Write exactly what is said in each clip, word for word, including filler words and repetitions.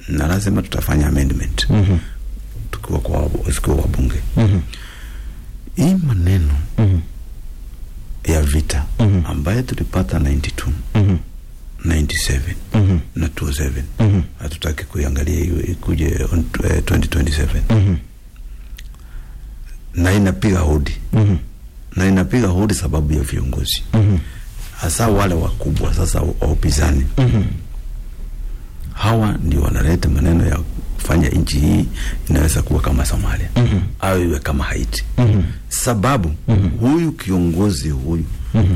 na lazima tutafanya amendment mm-hmm. tukiwa kwa tukiwa wabunge mm-hmm. hii maneno mm-hmm. ya vita mm-hmm. ambayo tulipata ninety two mm-hmm. ninety seven mm-hmm. na two thousand seven mm-hmm. hatutaki kuiangalia hiyo ikuje uh, twenty twenty-seven mm-hmm. na inapiga hodi mm-hmm. na inapiga hodi sababu ya viongozi mm-hmm. hasa wale wakubwa sasa wa upinzani mm-hmm. hawa ndio wanaleta maneno ya kufanya nchi hii inaweza kuwa kama Somalia mm-hmm. au iwe kama Haiti mm-hmm. sababu mm-hmm. huyu kiongozi huyu mm-hmm.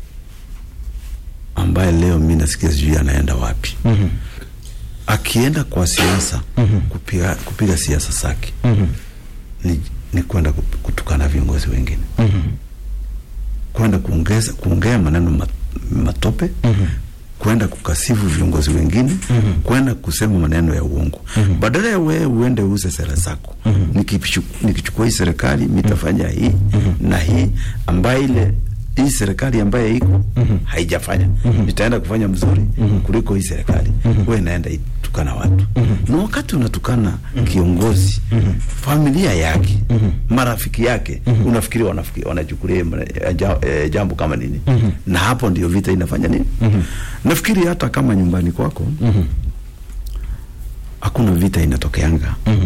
ambaye leo mimi nasikia sijui anaenda wapi mm-hmm. akienda kwa siasa mm-hmm. kupiga kupiga siasa zake mm-hmm. ni ni kwenda kutukana viongozi wengine mm-hmm. kwenda kuongeza kuongea maneno matope mm-hmm. kwenda kukasifu viongozi wengine mm-hmm. kwenda kusema maneno ya uongo mm-hmm. badala ya wewe uende uze sera zako mm-hmm. nikichukua nikichukua hii serikali mitafanya hii mm-hmm. na hii ambayo ile hii serikali ambayo iko mm-hmm. haijafanya mm-hmm. nitaenda kufanya mzuri mm-hmm. kuliko hii serikali mm-hmm. wewe naenda itukana watu mm-hmm. na wakati unatukana mm-hmm. kiongozi mm-hmm. familia yake mm-hmm. marafiki yake mm-hmm. unafikiri wanafikiri wanachukulia jambo kama nini mm-hmm. na hapo ndio vita inafanya nini mm-hmm. nafikiri hata kama nyumbani kwako mm-hmm. hakuna vita inatokeanga mm-hmm.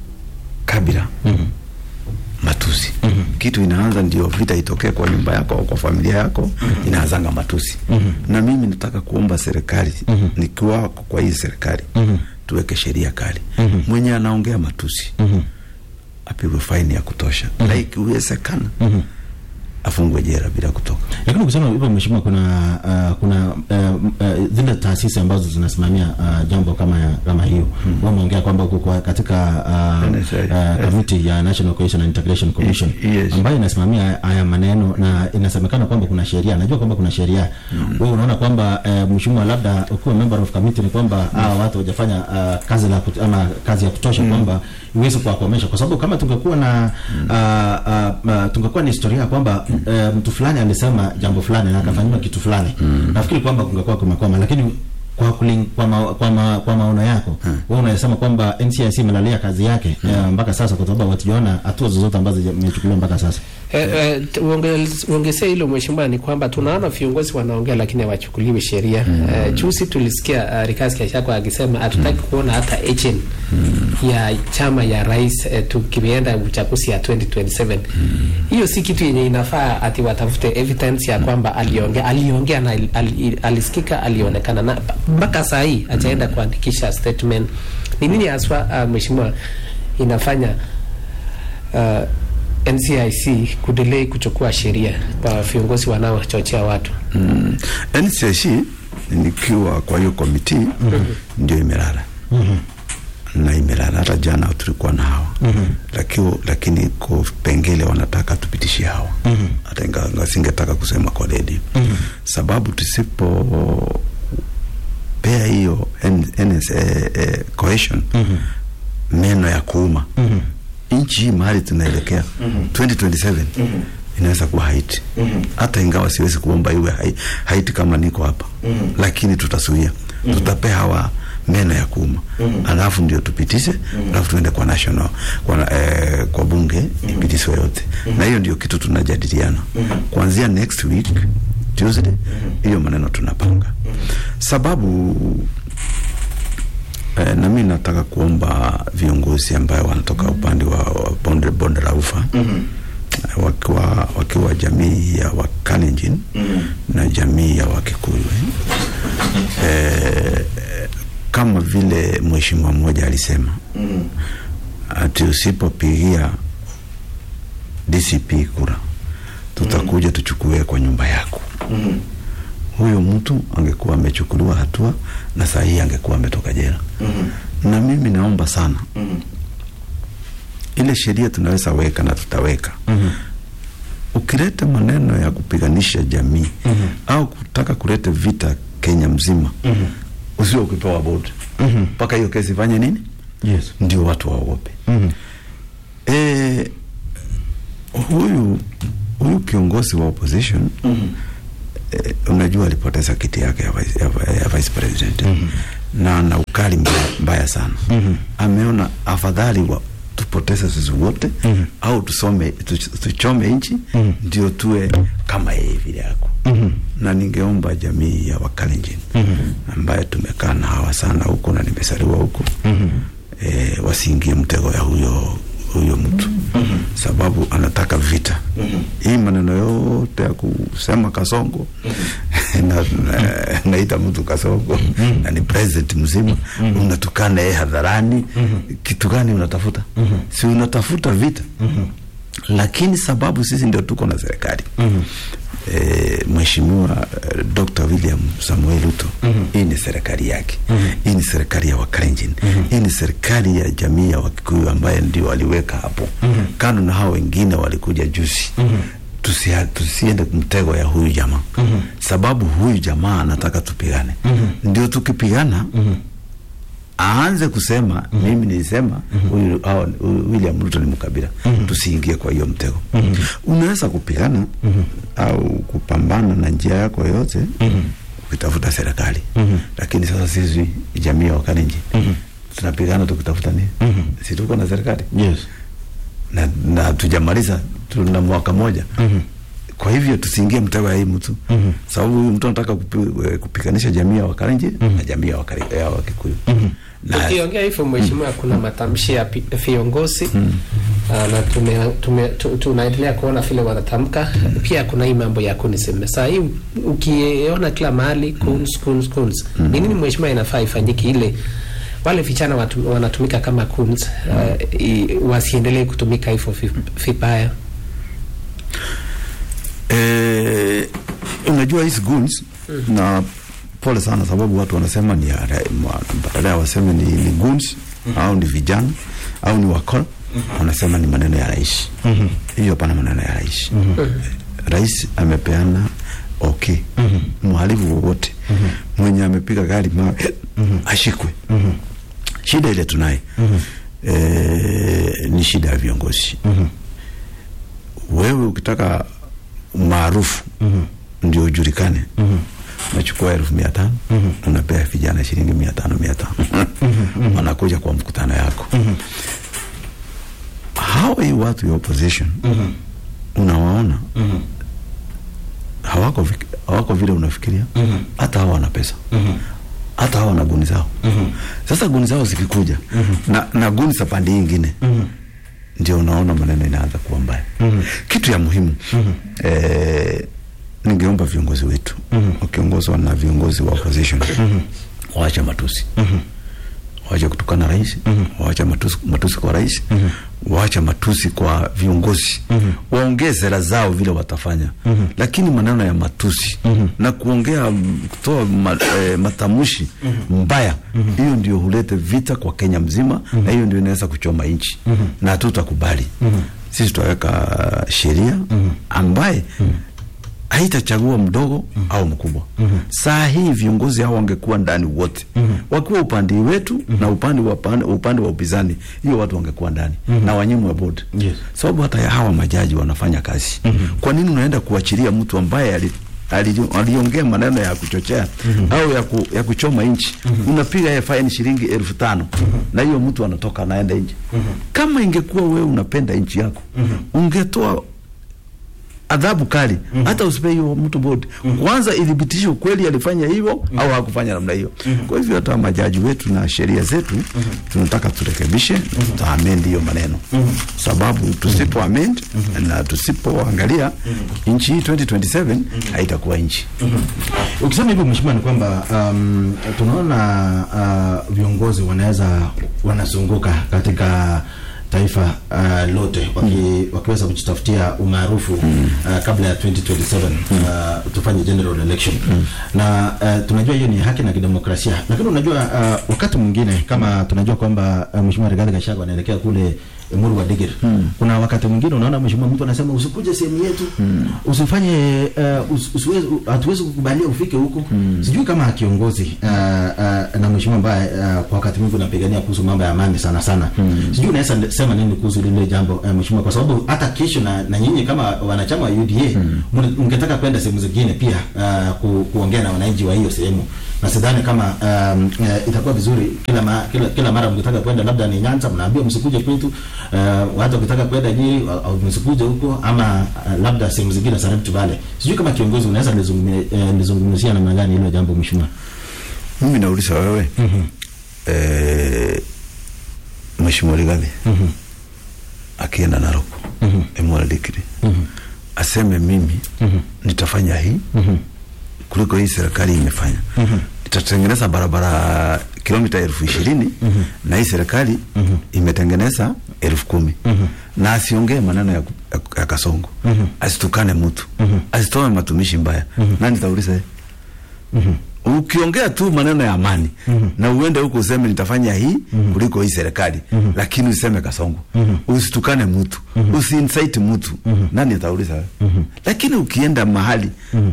kabla mm-hmm. matusi mm-hmm. kitu inaanza ndio vita itokee kwa nyumba yako au kwa familia yako mm-hmm. inaanzanga matusi mm-hmm. na mimi nataka kuomba serikali mm-hmm. nikiwa kwa hii serikali mm-hmm. tuweke sheria kali mm-hmm. mwenye anaongea matusi mm-hmm. apigwe faini ya kutosha mm-hmm. like uwezekana mm-hmm. afungwe jela bila kutoka. Lakini kusema hivyo mheshimiwa, kuna uh, kuna uh, uh, zile taasisi ambazo zinasimamia uh, jambo kama kama hiyo mm. wao wameongea kwamba huko katika uh, uh, committee ya National Cohesion and Integration Commission yes. ambayo inasimamia haya maneno na inasemekana kwamba kuna sheria, najua kwamba kuna sheria mm. wewe unaona kwamba uh, mheshimiwa, labda ukiwa member of committee ni kwamba mm. uh, watu hawajafanya uh, kazi la kut, ama kazi ya kutosha mm. kwamba iweze kuwakomesha, kwa sababu kama tungekuwa na mm. uh, uh, uh, tungekuwa ni historia kwamba Uh, mtu fulani alisema jambo fulani na akafanywa kitu fulani mm. nafikiri kwamba kungekuwa kumekwama, lakini kwa kuling, kwa ma, kwa, ma, kwa maono yako hmm. wewe unasema kwamba N C I C imelalia kazi yake hmm. uh, mpaka sasa, kwa sababu watuona hatua zozote ambazo zimechukuliwa mpaka sasa. Eh uongezea hilo mheshimiwa, ni kwamba tunaona viongozi wanaongea lakini hawachukuliwi sheria. hmm. uh, juzi tulisikia uh, Rigathi Gachagua akisema hatutaki hmm. kuona hata agent hmm. ya chama ya rais uh, tukienda uchaguzi ya twenty twenty-seven. Hiyo hmm. si kitu yenye inafaa ati watafute evidence ya kwamba aliongea aliongea na al, al, alisikika alionekana na mpaka saa hii achaenda kuandikisha statement. Ni nini haswa uh, mheshimiwa inafanya uh, N C I C kudelay kuchukua sheria kwa viongozi wanaochochea watu? mm. N C I C nikiwa kwa hiyo committee mm-hmm. ndio imelala mm-hmm. na imelala. Hata jana tulikuwa na hawa mm-hmm. lakini lakini kwa pengele wanataka tupitishie hawa mm-hmm. hata ingawa singetaka kusema kwa redio mm-hmm. sababu tusipo pea hiyo N S A cohesion mm-hmm. meno ya kuuma mm-hmm. nchi hii mahali tunaelekea mm-hmm. twenty twenty-seven mm-hmm. inaweza kuwa Haiti mm-hmm. hata ingawa siwezi kuomba iwe Haiti kama niko hapa mm-hmm. lakini tutasuia mm-hmm. tutapea hawa meno ya kuuma mm-hmm. alafu ndio tupitishe mm-hmm. alafu tuende kwa national kwa eh, kwa bunge mm-hmm. ipitiswe yote mm-hmm. na hiyo ndio kitu tunajadiliana mm-hmm. kuanzia next week Tuesday hiyo mm-hmm. maneno tunapanga mm-hmm. sababu eh, na mimi nataka kuomba viongozi ambao wanatoka upande wa, wa bonde bonde la ufa mm-hmm. wakiwa wakiwa jamii ya Wakalenjin mm-hmm. na jamii ya Wakikuyu eh, kama vile mheshimiwa mmoja alisema mm-hmm. ati usipopigia D C P kura tutakuja tuchukue kwa nyumba yako. mm-hmm. huyo mtu angekuwa amechukuliwa hatua na saa hii angekuwa ametoka jela. mm-hmm. na mimi naomba sana mm-hmm. ile sheria tunaweza weka na tutaweka. mm-hmm. ukileta maneno ya kupiganisha jamii mm-hmm. au kutaka kuleta vita Kenya mzima mm-hmm. usio ukipewa board mpaka mm-hmm. hiyo kesi fanye nini? Yes. Ndio watu waogope. mm-hmm. eh huyu huyu kiongozi wa opposition mm-hmm. eh, unajua alipoteza kiti yake ya vice, ya, ya vice president mm-hmm. na na serikali mbaya, mbaya sana. Mm-hmm. Ameona afadhali wa tupoteze sisi wote mm-hmm. au tusome tuchome nchi mm-hmm. ndio tuwe kama yeye vile yako. Mm-hmm. Na ningeomba jamii ya Wakalenjin mm-hmm. ambaye tumekaa na hawa sana huko na nimesaliwa huko mm-hmm. eh, wasiingie mtego ya huyo huyo mtu mm-hmm. sababu anataka vita. Mm-hmm. Hii maneno yote ya kusema Kasongo mm-hmm. na, na naita mtu Kasongo mm-hmm. na ni president mzima mm-hmm. unatukana yeye hadharani mm-hmm. kitu gani unatafuta? Mm-hmm. Si unatafuta vita? Mm-hmm. Lakini sababu sisi ndio tuko na serikali. Mm-hmm. E, Mheshimiwa Doctor William Samuel Ruto mm-hmm. hii ni serikali yake. Mm-hmm. Hii ni serikali ya Wakalenjin. Mm-hmm. Hii ni serikali ya jamii ya Wakikuyu ambaye ndio waliweka hapo. Mm-hmm. Kando na hao wengine walikuja juzi. Mm-hmm. Tusia, tusiende mtego ya huyu jamaa. Mm-hmm. Sababu huyu jamaa anataka tupigane. Mm-hmm. Ndio tukipigana mm-hmm. aanze kusema mm-hmm. mimi nilisema huyu mm-hmm. William Ruto ni mkabila. Mm-hmm. Tusiingie kwa hiyo mtego. Mm-hmm. Unaweza kupigana mm-hmm. au kupambana na njia yako yote mm-hmm. ukitafuta serikali. Mm-hmm. Lakini sasa sisi jamii ya Wakalenjin mm-hmm. tunapigana tukitafuta nini? Mm-hmm. Si tuko na serikali? Yes. Na na tujamaliza tuna mwaka moja. Mm-hmm. Kwa hivyo tusiingie mtego ya hii mtu. Mm-hmm. Sababu huyu mtu anataka kupi, kupiganisha jamii ya Wakalenjin mm-hmm. na jamii ya Wakikuyu. Ya Wakikuyu. Mm-hmm. Na ukiongea hivyo mheshimiwa, mm-hmm. kuna matamshi ya viongozi mm-hmm. na tume, tume tu, tunaendelea kuona vile wanatamka. Mm-hmm. Pia kuna hii mambo ya kunisema. Sasa hii ukiona kila mahali kuns kuns kuns. Mm-hmm. Nini mheshimiwa inafaa ifanyike ile wale vijana watu, wanatumika kama kuns mm-hmm. uh, wasiendelee kutumika hivyo vibaya? Eh, unajua hizi goons mm-hmm. na pole sana sababu watu wanasema ni badala waseme ni, ni goons mm-hmm. au ni vijana au ni wakol mm-hmm. wanasema ni maneno ya rais. Mm-hmm. Hiyo pana maneno ya rais. Mm-hmm. Rais amepeana okay. Mm-hmm. Mhalifu wote mm-hmm. mwenye amepiga gari mawe mm-hmm. ashikwe. Mm-hmm. Shida ile tunaye mm-hmm. e, ni shida ya viongozi. Mm-hmm. Wewe ukitaka maarufu mm-hmm. ndio ujulikane. Mm-hmm. Nachukua elfu mia tano mm-hmm. unapea vijana shilingi mia tano mia tano mm-hmm. wanakuja kwa mkutano yako. Mm-hmm. Hawa hii watu ya opposition mm-hmm. unawaona mm-hmm. hawako hawako vile unafikiria. Mm-hmm. Hata hawa wana pesa. Mm-hmm. Hata hawa na guni zao. Mm-hmm. Sasa guni zao zikikuja mm-hmm. na, na guni za pande nyingine mm-hmm. ndio unaona maneno inaanza kuwa mbaya. Mm-hmm. Kitu ya muhimu mm-hmm. eh, ningeomba viongozi wetu mm-hmm. wakiongozwa na viongozi wa opposition mm-hmm. waache matusi. Mm-hmm. Waache kutukana rais. Mm-hmm. Waache matusi, matusi kwa rais. Mm-hmm. Waache matusi kwa viongozi. Mm-hmm. Waongee sera zao vile watafanya. Mm-hmm. Lakini maneno ya matusi mm-hmm. na kuongea kutoa ma, e, matamushi mm-hmm. mbaya mm-hmm. hiyo ndio hulete vita kwa Kenya mzima. Mm-hmm. na hiyo ndio inaweza kuchoma nchi. Mm-hmm. na hatutakubali. Mm-hmm. Sisi tutaweka sheria mm-hmm. ambaye mm-hmm. haitachagua mdogo mm-hmm. au mkubwa. Mm-hmm. Saa hii viongozi hao wangekuwa ndani wote. Mm-hmm. wakiwa upande wetu mm-hmm. na upande wa upande, upande wa upinzani, hiyo watu wangekuwa ndani. Mm-hmm. na wanyimwe board. Yes. Sababu hata ya hawa majaji wanafanya kazi. Mm-hmm. Kwa nini unaenda kuachilia mtu ambaye ali aliongea maneno ya kuchochea mm-hmm. au ya, ku, ya kuchoma nchi. Mm-hmm. unapiga ya fine shilingi elfu tano mm-hmm. na hiyo mtu anatoka anaenda nje. Mm-hmm. Kama ingekuwa wewe unapenda nchi yako mm-hmm. ungetoa adhabu kali. Mm-hmm. hata usipe hiyo mtu board. Mm-hmm. Kwanza idhibitishe ukweli alifanya hivyo mm-hmm. au hakufanya namna hiyo. Mm-hmm. Kwa hivyo hata majaji wetu na sheria zetu mm-hmm. tunataka turekebishe. Mm-hmm. tuamend hiyo maneno. Mm-hmm. Sababu tusipo amend mm-hmm. na tusipoangalia mm-hmm. nchi hii twenty twenty-seven mm-hmm. haitakuwa nchi. Mm-hmm. Ukisema hivyo mheshimiwa ni kwamba um, tunaona uh, viongozi wanaweza wanazunguka katika taifa uh, lote waki, mm. wakiweza kujitafutia umaarufu mm. uh, kabla ya twenty twenty-seven mm. uh, tufanye general election. Mm. na uh, tunajua hiyo ni haki na kidemokrasia, lakini unajua uh, wakati mwingine kama tunajua kwamba uh, mheshimiwa Rigathi Gachagua anaelekea kule Emuru wa Digiri. Mm. Kuna wakati mwingine unaona mheshimiwa mtu anasema usikuje sehemu yetu. Mm. Usifanye uh, us, usiwezi hatuwezi kukubalia ufike huko. Mm. Sijui kama kiongozi uh, uh, na mheshimiwa ambaye uh, kwa wakati mwingi unapigania kuhusu mambo ya amani sana sana. Mm. Sijui unaweza sema nini kuhusu lile jambo uh, mheshimiwa, kwa sababu hata kesho na, na nyinyi kama wanachama wa U D A mm. mngetaka kwenda sehemu zingine pia uh, ku, kuongea na wananchi wa hiyo sehemu. na sidhani kama um, uh, itakuwa vizuri kila, ma, kila kila mara mkitaka kwenda labda ni Nyanza mnaambia msikuje kwetu, uh, watu wakitaka kwenda Nyeri au msikuje huko, ama uh, labda sehemu zingine za Rift Valley. Sijui kama kiongozi unaweza nizungumzia uh, namna gani hilo jambo mheshimiwa. Mimi nauliza wewe mhm eh mheshimiwa Rigathi mhm akienda Narok mhm emwalikiri mhm aseme mimi mhm nitafanya hii mhm kuliko hii serikali imefanya mhm itatengeneza barabara kilomita elfu ishirini mhm na hii serikali mhm imetengeneza elfu kumi mhm na asiongee maneno ya, ya, ya Kasongo mhm asitukane mtu mhm asitoe matumishi mbaya mhm nani tauliza mhm ukiongea tu maneno ya amani mm-hmm. na uende huko useme nitafanya hii mm-hmm. kuliko hii serikali mm-hmm. lakini useme Kasongo mm-hmm. usitukane mtu mm-hmm. usiincite mtu mm-hmm. nani atauliza mm-hmm. lakini ukienda mahali mm-hmm.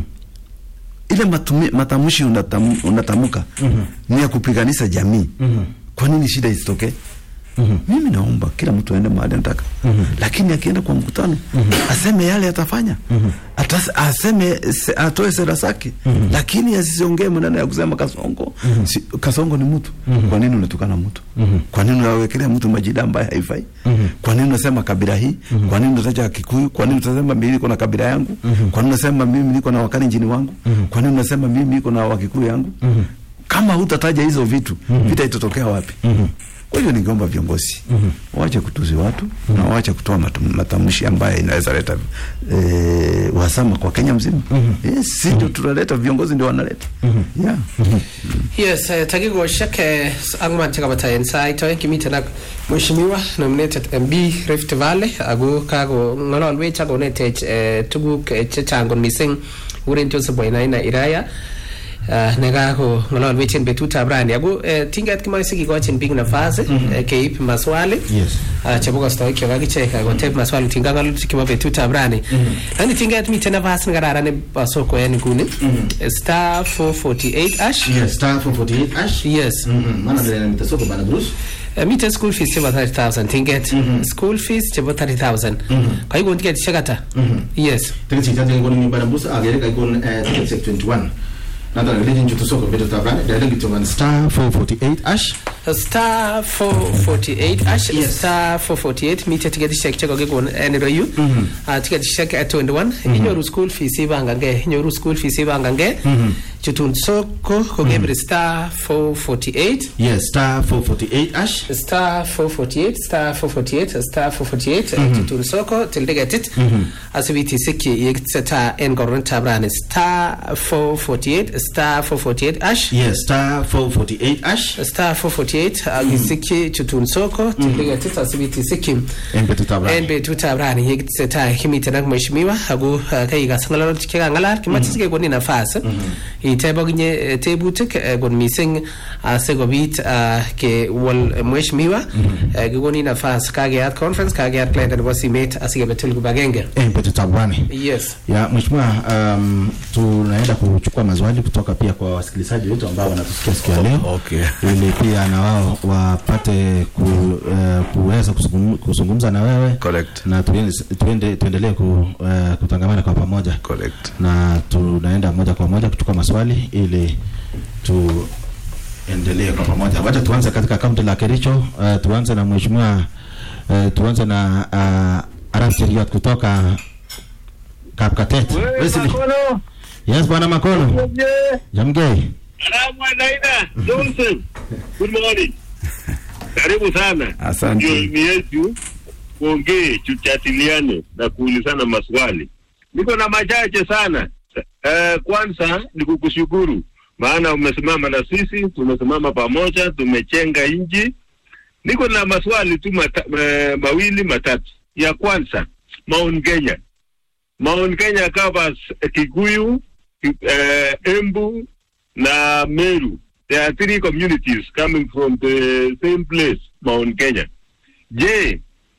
ile matumi, matamushi unatamu, unatamuka mm-hmm. ni ya kupiganisha jamii mm-hmm. kwa nini shida isitokee? Mm-hmm. Mimi naomba kila mtu aende mahali anataka. Mm-hmm. Lakini akienda kwa mkutano mm-hmm. aseme yale atafanya. Mm-hmm. Atas, aseme se, atoe sera zake. Mm-hmm. Lakini asiongee maneno ya kusema Kasongo. Mm-hmm. Si, Kasongo ni mtu. Mm-hmm. Kwa nini unatukana mtu? Mm-hmm. Kwa nini unawekelea mtu majina ambayo haifai? Mm-hmm. Kwa nini unasema kabila hii? Mm-hmm. Kwa nini unataja Kikuyu? Kwa nini unasema mimi niko na kabila yangu? Mm-hmm. Kwa nini unasema mimi niko na Wakalenjin wangu? Mm-hmm. Kwa nini unasema mimi niko na Wakikuyu yangu? Mm-hmm. Kama hutataja hizo vitu, mm-hmm. vita itatokea wapi? Mm-hmm. Kwa hiyo ningeomba viongozi mm-hmm. waache kutuzi watu mm-hmm. na waache kutoa matamshi ambayo inaweza leta e, uhasama kwa Kenya mzima. Mm-hmm. Yes, si ndio tunaleta, viongozi ndio wanaleta. Mm-hmm. Yeah. Mm-hmm. Yes, uh, tagigo shake angman chaka bata insight to kimita na mheshimiwa nominated M B Rift Valley ago kago ngolol we chago nete uh, tuguk chechangon missing urin to saboina ina iraya Uh, nega ko ngolol wechen betut abrani ago uh, tingat kimasi kigochin big nafasi mm-hmm. uh, keip maswali yes uh, chebogo story kyo kicheka go tep maswali tingangal kiba betut abrani mm-hmm. Ani tingat mi tena nafasi ngarara ne basoko yani kuni mm-hmm. star four forty-eight ash yes star four forty-eight ash yes mhm mana ndele mitasoko bana Bruce uh, meter school fees chebo thirty thousand tinget mm-hmm. school fees chebo thirty thousand mm-hmm. Kai gon ticket chekata mm-hmm. yes ticket chekata gon bana Bruce agere kai gon ticket twenty-one. Nada religion to soko beto tabane direct to one star four forty-eight ash star four forty-eight ash yes. Star four forty-eight meter ticket check check go gon enero you mm-hmm. uh, ticket check at twenty-one mm-hmm. Inyoru school fees ibanga nge inyoru school fees ibanga nge mm-hmm. Chutun soko ko mm-hmm. Gebre star four forty-eight yes star four forty-eight ash star four forty-eight star four forty-eight star four forty-eight mm-hmm. Chutun soko till they get it mm-hmm. Asibiti siki yexeta en goron tabrane star four forty-eight star four forty-eight ash yes star four forty-eight ash star four forty-eight agisiki chutun soko tindiga tita sibiti siki embe tutabrani embe tutabrani yexeta himita na mheshimiwa agu kai gasangala tikega ngala kimatisike goni nafasi itebo ginye tebutik gon missing asegobit ke wal mheshimiwa goni nafasi kage at conference kage at client and wasimate asige betul gubagenge embe tutabrani yes ya mheshimiwa um, tunaenda kuchukua maswali kutoka pia kwa wasikilizaji wetu ambao wanatusikia siku ya leo. Okay. Ili pia na wao wapate ku, uh, kuweza kuzungumza na wewe. Correct. Na tuende tuendelee ku, uh, kutangamana kwa pamoja. Correct. Na tunaenda moja kwa moja kuchukua maswali ili tu endelee kwa pamoja. Wacha tuanze katika kaunti la Kericho. Uh, tuanze na mheshimiwa uh, tuanze na uh, Arap Cheriot kutoka Kapkatet. Yes, bwana Makolo. Jamgei. Salamu alaykum. Johnson. Good morning. Karibu sana. Asante. Ndio ni yetu kuongee tuchatiliane na kuulizana maswali. Niko na machache sana. Uh, kwanza ni kukushukuru maana umesimama na sisi, tumesimama pamoja, tumechenga nchi. Niko na maswali tu mata, uh, mawili matatu. Ya kwanza, Mount Kenya. Mount Kenya covers Kikuyu, uh, Embu na Meru. There are three communities coming from the same place, Mount Kenya. Je,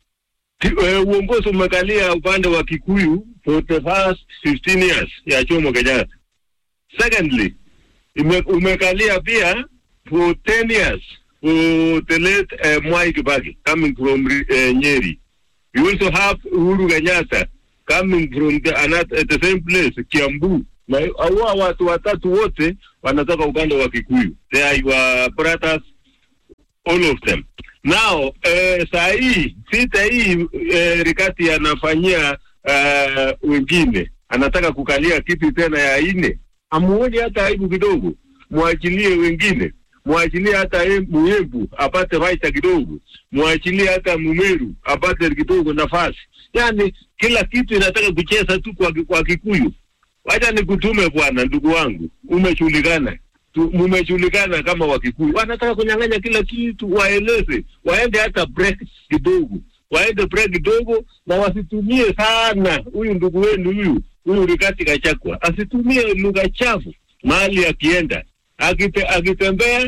uongozi uh, umekalia upande wa Kikuyu for the past fifteen years ya Jomo Kenyatta. Secondly, umekalia pia for ten years for the late uh, Mwai Kibaki coming from uh, Nyeri. You also have Uhuru Kenyatta coming from the, another, uh, the same place, Kiambu, na hawa watu watatu wote wanatoka upande wa Kikuyu. They are your brothers, all of them. Now eh, saa hii sita hii eh, Rigathi anafanyia eh, wengine, anataka kukalia kiti tena ya ine. Amuone hata aibu kidogo, muachilie wengine, muachilie hata Muembu apate faida kidogo, muachilie hata Mumeru apate kidogo nafasi. Yani kila kitu inataka kucheza tu kwa, kwa Kikuyu. Wacha nikutume bwana ndugu wangu, umechulikana. Mumechulikana kama wa Kikuyu. Wanataka kunyang'anya kila kitu, waeleze, waende hata break kidogo. Waende break kidogo na wasitumie sana huyu ndugu wenu huyu, huyu Rigathi Gachagua. Asitumie lugha chafu mahali akienda. Akite, akitembea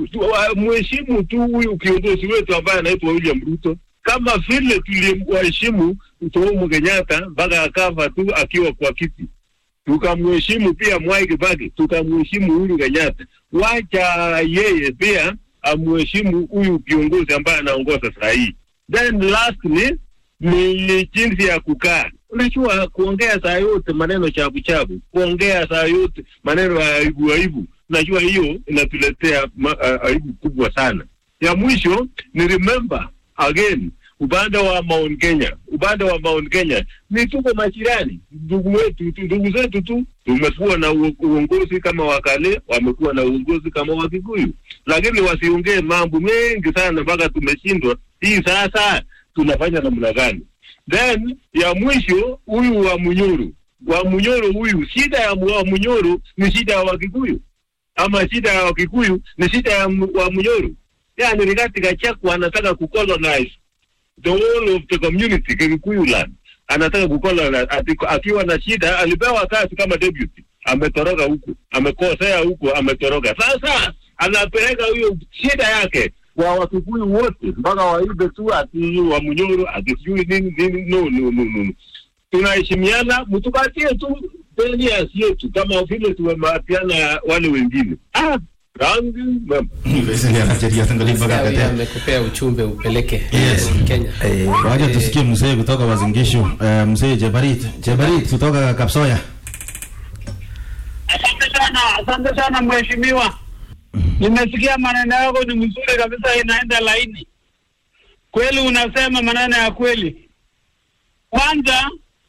mheshimu tu huyu kiongozi wetu ambaye anaitwa William Ruto. Kama vile tulimheshimu Uhuru Kenyatta mpaka akafa tu akiwa kwa kiti. Tukamheshimu pia Mwai Kibaki, tukamheshimu Uhuru Kenyatta. Wacha yeye pia amheshimu huyu kiongozi ambaye anaongoza sasa hii. Then lastly ni jinsi ya kukaa. Unajua kuongea saa yote maneno chabu chabu, kuongea saa yote maneno ya aibu aibu. Unajua hiyo inatuletea uh, aibu kubwa sana. Ya mwisho ni remember again upande wa Mount Kenya, upande wa Mount Kenya ni tuko majirani, ndugu wetu, ndugu zetu tu. Tumekuwa na uongozi kama wakale, wamekuwa na uongozi kama wa Kikuyu, lakini wasiongee mambo mengi sana mpaka tumeshindwa. Hii sasa tunafanya namna gani? Then ya mwisho huyu wa Munyoro, wa Munyoro huyu, shida ya wa Munyoro ni shida ya wa Kikuyu, ama shida ya wa Kikuyu ni shida ya wa Munyoro. Yani Rigathi Gachagua anataka kucolonize the whole of the community Kikuyu land. Anataka kucolonize, akiwa na shida alipewa kazi kama deputy, ametoroka huko, amekosea huko, ametoroka. Sasa anapeleka huyo shida yake kwa Wakikuyu wote mpaka waibe tu ati wa Munyoro akijui nini nini. No no no no, tunaheshimiana, mtupatie tu penia yetu kama vile tumematiana wale wengine. Ah rangi Mbeselia na jeria tangali mpaka kate amekupea uchumbe upeleke yes. Kenya. Eh, waje tusikie mzee kutoka Wazingishu, eh, mzee Jebarit, Jebarit kutoka Kapsoya. Asante sana, asante sana mheshimiwa. Nimesikia maneno yako ni mzuri kabisa, inaenda laini. Kweli unasema maneno ya kweli. Kwanza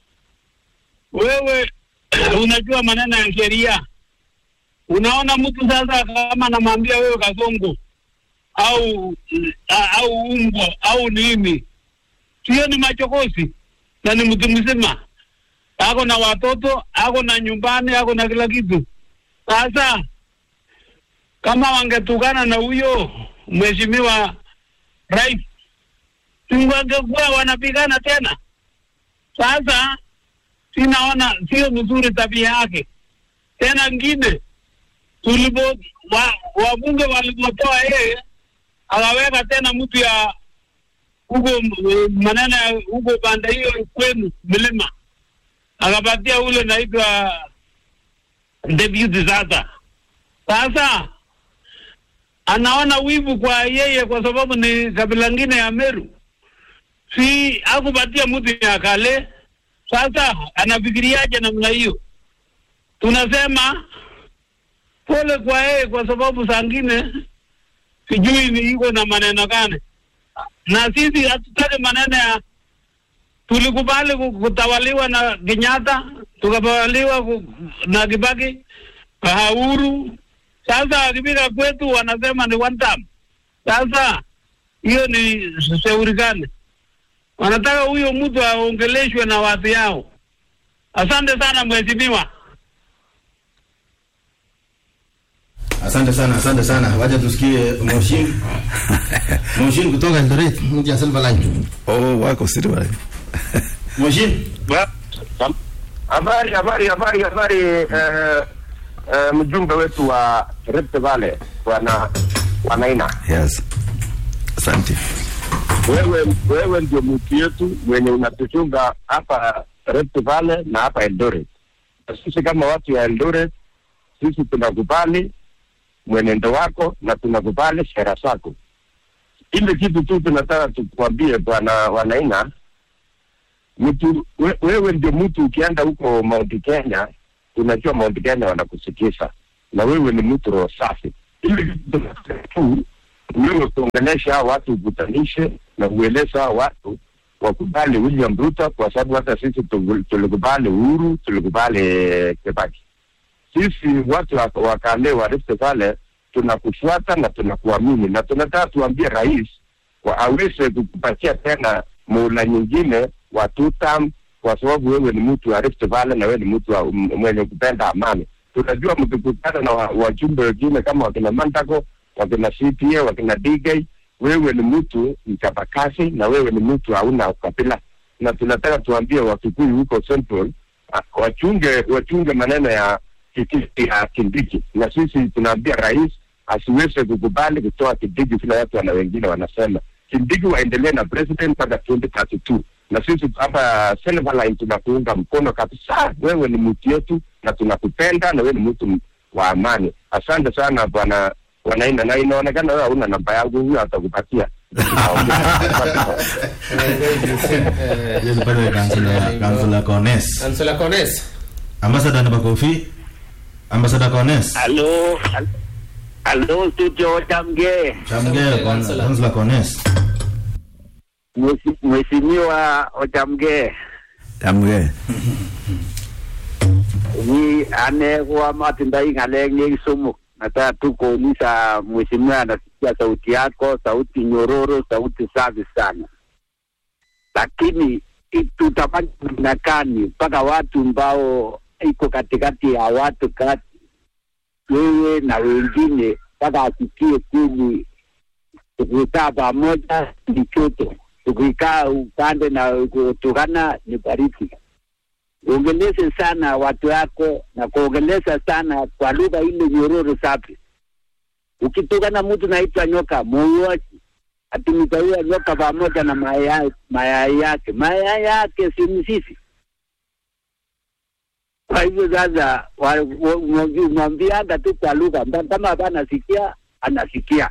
wewe unajua maneno ya sheria. Unaona mtu sasa kama anamwambia wewe kasongo au au umbo au nini, hiyo ni machokozi na ni mtu mzima. Ako na watoto, ako na nyumbani, ako na kila kitu. Sasa kama wangetukana na huyo mheshimiwa rais, tungekuwa wanapigana tena. Sasa sinaona sio mzuri tabia yake. Tena ngine tulipo wa, wabunge walipotoa yeye akaweka tena mtu ya huko maneno huko banda hiyo kwenu milima, akapatia ule naitwa deputy sasa. Sasa anaona wivu kwa yeye kwa sababu ni kabila ngine ya Meru, si akupatia mtu ya kale. Sasa anafikiriaje namna hiyo? Tunasema pole kwa yeye kwa sababu sangine sijui ni iko na maneno gani, na sisi hatutaki maneno ya tulikubali kutawaliwa na Kenyatta, tukabaliwa na Kibaki, Uhuru. Sasa akifika kwetu wanasema ni one time. Sasa hiyo ni shauri gani? Wanataka huyo mtu aongeleshwe na watu yao. Asante sana mheshimiwa. Asante sana, asante sana. Wacha tusikie Moshin. Moshin kutoka Eldoret, mji wa Silver Line. Oh, wako Silver Line. Moshin. Habari, habari, habari, habari, eh, eh, mjumbe wetu wa Rift Valley, wana wanaina. Yes. Asante. Wewe, wewe ndio mtu yetu mwenye unatuchunga hapa Rift Valley na hapa Eldoret. Sisi kama watu ya Eldoret, sisi tunakubali mwenendo wako na tunakubali sera zako. Ile kitu tu tunataka tukwambie bwana wanaina, mtu we, wewe ndio mtu ukienda huko Mount Kenya tunajua Mount Kenya wanakusikiza na wewe ni mtu roho safi. Ili tu wewe kuongelesha watu, ukutanishe na ueleza watu wakubali William Ruto, kwa sababu hata sisi tulikubali Uhuru, tulikubali Kibaki. Sisi watu wakale wa Rift Valley tunakufuata na tunakuamini, na tunataka tuambie rais kwa aweze kukupatia tena muhula nyingine wa two term, kwa sababu wewe ni mtu wa Rift Valley na wewe ni mtu mwenye kupenda amani. Tunajua mkikutana na wajumbe wengine kama wakina Mandago, wakina C P A, wakina D K, wewe ni mtu mchapakazi na wewe ni mtu hauna ukabila. Na tunataka tuambie Wakikuyu huko Central wachunge wachunge maneno ya kiti ya Kindiki, na sisi tunaambia rais asiweze kukubali kutoa Kindiki kila watu na wengine wanasema Kindiki waendelee na president mpaka twenty thirty-two. Na sisi hapa Silverline tunakuunga mkono kabisa. Wewe ni mtu yetu na tunakupenda na wewe ni mtu wa amani. Asante sana bwana Wanaina, na inaonekana wewe una namba yangu, huyo atakupatia. Yeye ni pale kansela kansela Kones. Kansela Kones. Ambassador Nabakofi. Ambassador Kones. Hello. Hello studio Chamge. Chamge kansela Kones. Mheshimiwa Ochamge. Chamge. Ni ane kwa matindai ngaleng ni sumu. Nataka tu kuuliza mheshimiwa, anasikia sauti yako, sauti nyororo, sauti safi sana. Lakini tutafanya nakani mpaka watu ambao iko katikati ya watu kati wewe na wengine mpaka asikie kuni tukikaa pamoja ni choto, tukikaa upande na kutokana ni bariki. Ongeleze sana watu wako na kuongeleza sana kwa lugha ile nyororo safi. Ukitokana mtu naitwa nyoka muochi, atimitaua nyoka pamoja na mayai mayai yake mayai yake si msisi. Kwa hivyo sasa mwambianga tu kwa lugha kama bana sikia anasikia.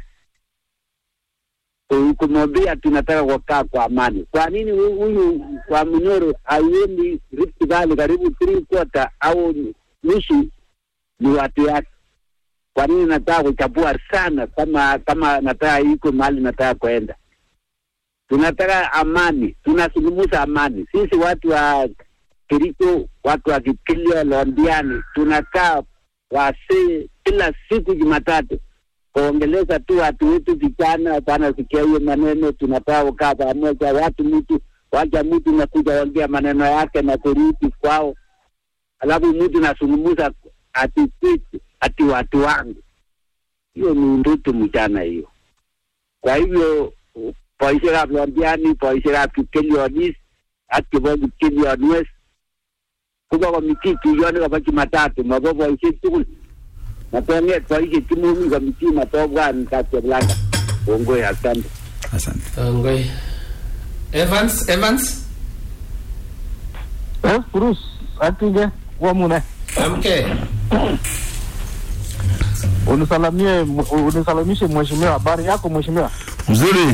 Kumwambia tunataka kukaa kwa amani. Kwa nini huyu kwa Munyoro haiendi Rift Valley karibu three quarter au nusu ni watu yake? Kwa nini nataka kuchapua sana kama kama nataka iko mahali nataka kwenda? Tunataka amani, tunazungumza amani. Sisi watu wa Kericho, watu wa Kipilio, Londiani, tunakaa wasi kila siku Jumatatu kuongeleza tu watu wetu vijana bana sikia hiyo maneno. Tunataka kukaa pamoja, watu mtu wacha mtu nakuja ongea maneno yake na kurudi kwao, alafu mtu nasungumuza ati ati watu wangu. Hiyo ni ndoto mchana hiyo. Kwa hivyo poisha Londiani, poisha Kipilio, ati bogu Kipilio West kuba kwa mitiki yone kwa Jumatatu mabobo isitu na tuone kwa hiki timu kwa mitima toba nikate blanga Ongoi. Asante. Asante. Ongoi. Evans Evans eh Bruce atige kwa mune amke unisalamie unisalamishe mheshimiwa. Habari yako mheshimiwa? Mzuri.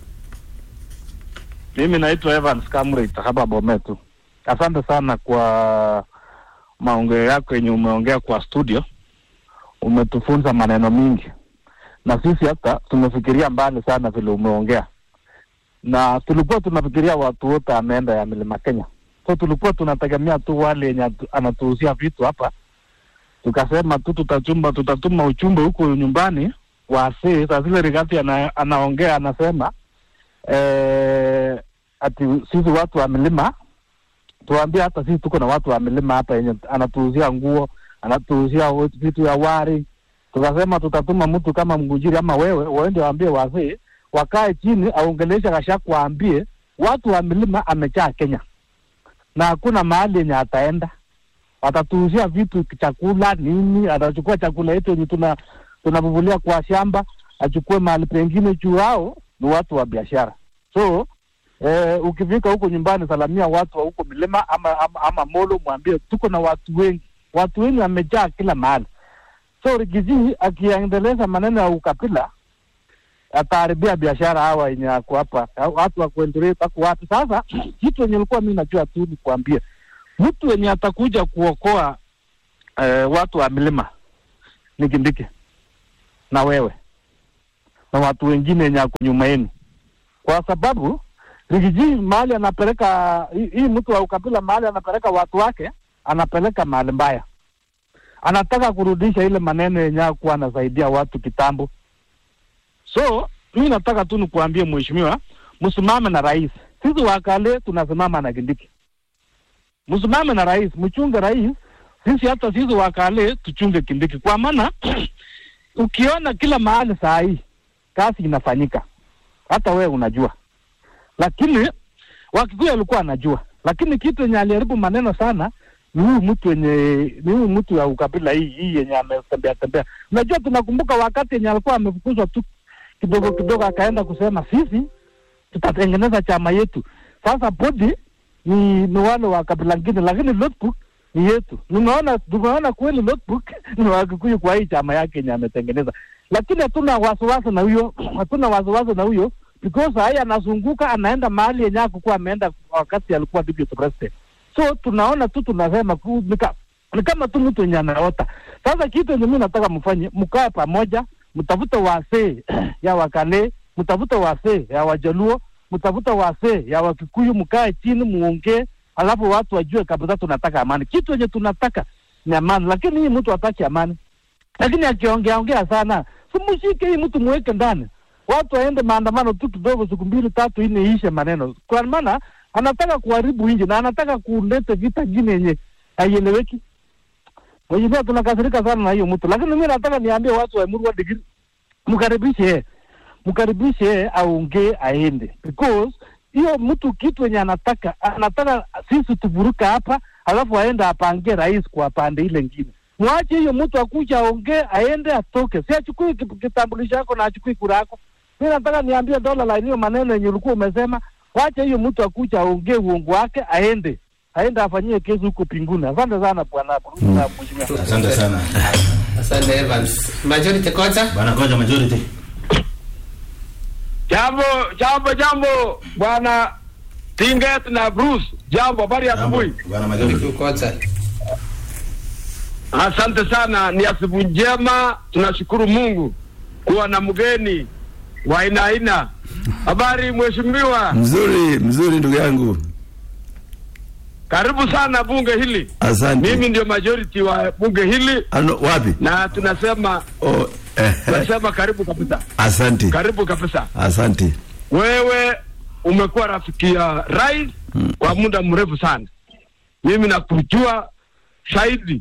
Mimi naitwa Evans Kamri hapa Bometu. Asante sana kwa maongeo yako yenye umeongea kwa studio. Umetufunza maneno mingi na sisi hata tumefikiria mbali sana vile umeongea, na tulikuwa tunafikiria watu wote ameenda ya Mlima Kenya, so tulikuwa tunategemea tu wale yenye anatuuzia vitu hapa. Tukasema tu tutachumba tutatuma uchumbe huko nyumbani wasi. Sasa zile Rigathi ana, anaongea anasema eh ati sisi watu wa Mlima tuambie hata sisi tuko na watu wa Mlima hapa yenye anatuuzia nguo, anatuuzia vitu ya wari. Tukasema tutatuma mtu kama Mgujiri ama wewe waende waambie wazee wakae chini aongelesha Gachagua, waambie watu wa Mlima amejaa Kenya na hakuna mahali yenye ataenda. Atatuuzia vitu, chakula nini, atachukua chakula yetu yenye tuna tunabubulia kwa shamba achukue mahali pengine juu. Hao ni watu wa biashara. So eh, ukifika huko nyumbani salamia watu wa huko Mlima ama ama, ama Molo, mwambie tuko na watu wengi. Watu wengi wamejaa kila mahali. So Rigiji akiendeleza maneno ya ukabila ataharibia biashara hawa yenye wako hapa. Watu wa kuendelea wako watu. Sasa kitu yenye nilikuwa mimi najua tu ni kuambia mtu yenye atakuja kuokoa eh, watu wa milima ni Kindiki na wewe na watu wengine wenye kunyuma yenu, kwa sababu Rigiji mahali anapeleka hii, hii mtu wa ukabila mahali anapeleka watu wake, anapeleka mahali mbaya. Anataka kurudisha ile maneno yenye kuwa anasaidia watu kitambo. So mimi nataka tu nikuambie mheshimiwa, msimame na rais. Sisi wakale tunasimama na Kindiki. Msimame na rais, mchunge rais. Sisi hata sisi wakale tuchunge Kindiki, kwa maana ukiona kila mahali saa hii kazi inafanyika, hata wewe unajua, lakini Wakikuyu alikuwa anajua, lakini kitu yenye aliharibu maneno sana ni huyu mtu yenye ni huyu mtu ya ukabila hii hii yenye ametembea tembea. Unajua, tunakumbuka wakati yenye alikuwa amefukuzwa tu kidogo kidogo, akaenda kusema sisi tutatengeneza chama yetu. Sasa bodi ni ni wale wa kabila lingine, lakini notebook ni yetu. Nimeona tumeona kweli notebook ni Wakikuyu kwa hii chama yake yenye ametengeneza, lakini hatuna wasiwasi na huyo, hatuna wasiwasi na huyo because haya anazunguka anaenda mahali yenye hakuwa ameenda wakati alikuwa deputy president. So tunaona tu tunasema nika, ni kama tu mtu yenye anaota. Sasa kitu yenye mimi nataka mfanye, mkae pamoja, mtafute wasee ya Wakale, mtafute wasee ya Wajaluo, mtafute wasee ya Wakikuyu, mkae chini muongee, alafu watu wajue kabisa tunataka amani. Kitu yenye tunataka ni amani, lakini hii mtu hataki amani. Lakini akiongea ongea sana, simshike hii mtu muweke ndani. Watu waende maandamano tu kidogo, siku mbili tatu nne ishe maneno. Kwa maana anataka kuharibu nchi na anataka kuleta vita nyingine yenye haieleweki. Wengine tunakasirika sana na hiyo mtu, lakini mimi nataka niambie watu wa Emuru wa Digiri, mkaribishe mkaribishe aongee aende, because hiyo mtu kitu yenye anataka anataka sisi tuvuruka hapa, alafu aende apangie rais kwa pande ile nyingine. Mwache hiyo mtu akuja aongee aende atoke, si achukue kitambulisho yako na achukue kura yako. Mimi nataka niambie dola la hiyo maneno yenye ulikuwa umesema, wacha hiyo mtu akuja aongee uongo wake aende. Aenda afanyie kesi huko pinguni. Asante sana bwana na mheshimiwa. Asante sana. Asante Evans. Majority kocha? Bwana kocha majority. Jambo, jambo, jambo bwana Tinget na Bruce. Jambo, habari ya asubuhi. Bwana majority kocha. Asante sana, ni asubuhi njema. Tunashukuru Mungu kuwa na mgeni wa aina aina. Habari mheshimiwa? Mzuri, mzuri ndugu yangu. Karibu sana bunge hili. Asante. Mimi ndio majority wa bunge hili. Ano, wapi? Na tunasema oh, eh, tunasema karibu kabisa. Asante. Karibu kabisa. Asante. Wewe umekuwa rafiki ya rais hmm. kwa muda mrefu sana. Mimi nakujua zaidi.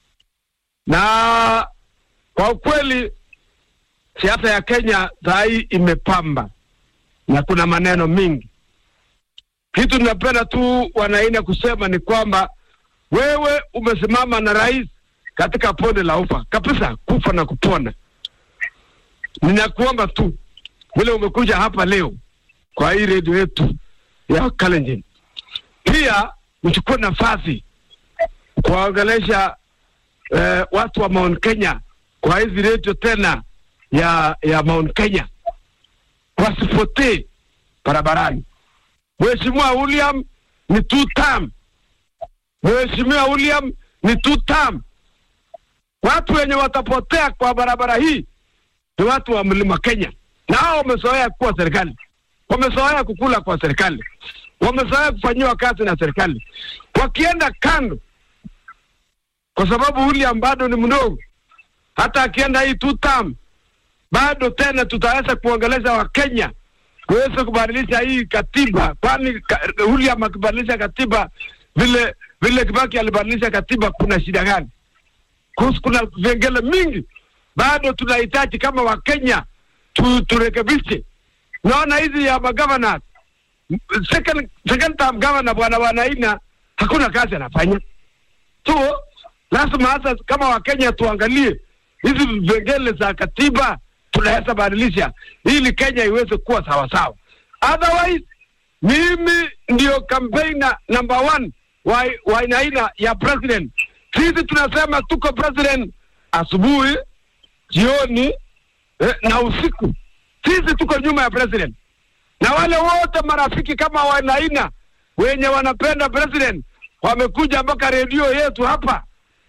Na kwa ukweli siasa ya Kenya dai imepamba na kuna maneno mingi. Kitu ninapenda tu wanaina kusema ni kwamba wewe umesimama na rais katika ponde la ufa kabisa, kufa na kupona. Ninakuomba tu vile umekuja hapa leo kwa hii radio yetu ya Kalenjin, pia uchukue nafasi kuwaongelesha eh, watu wa Mount Kenya kwa hizi radio tena ya ya Mount Kenya wasipotee barabarani. Mheshimiwa William ni two term. Mheshimiwa William ni two term. Watu wenye watapotea kwa barabara hii ni watu wa Mlima Kenya. Na hao wamezoea kuwa serikali. Wamezoea kukula kwa serikali. Wamezoea kufanyiwa kazi na serikali. Wakienda kando, kwa sababu William bado ni mdogo, hata akienda hii two term, bado tena tutaweza kuongeleza wa Kenya kuweza kubadilisha hii katiba, kwani William akibadilisha katiba vile vile Kibaki alibadilisha katiba, kuna shida gani? Kuhusu kuna vengele mingi bado tunahitaji kama wa Kenya tu, turekebishe. Naona hizi ya magavana second second term governor bwana Wanaina hakuna kazi anafanya. So lazima hata kama wa Kenya tuangalie hizi vengele za katiba tunaweza badilisha ili Kenya iweze kuwa sawa sawa. Otherwise mimi ndio campaigner number one wa wa aina ya president. Sisi tunasema tuko president asubuhi, jioni eh, na usiku. Sisi tuko nyuma ya president. Na wale wote marafiki kama wanaina wenye wanapenda president wamekuja mpaka redio yetu hapa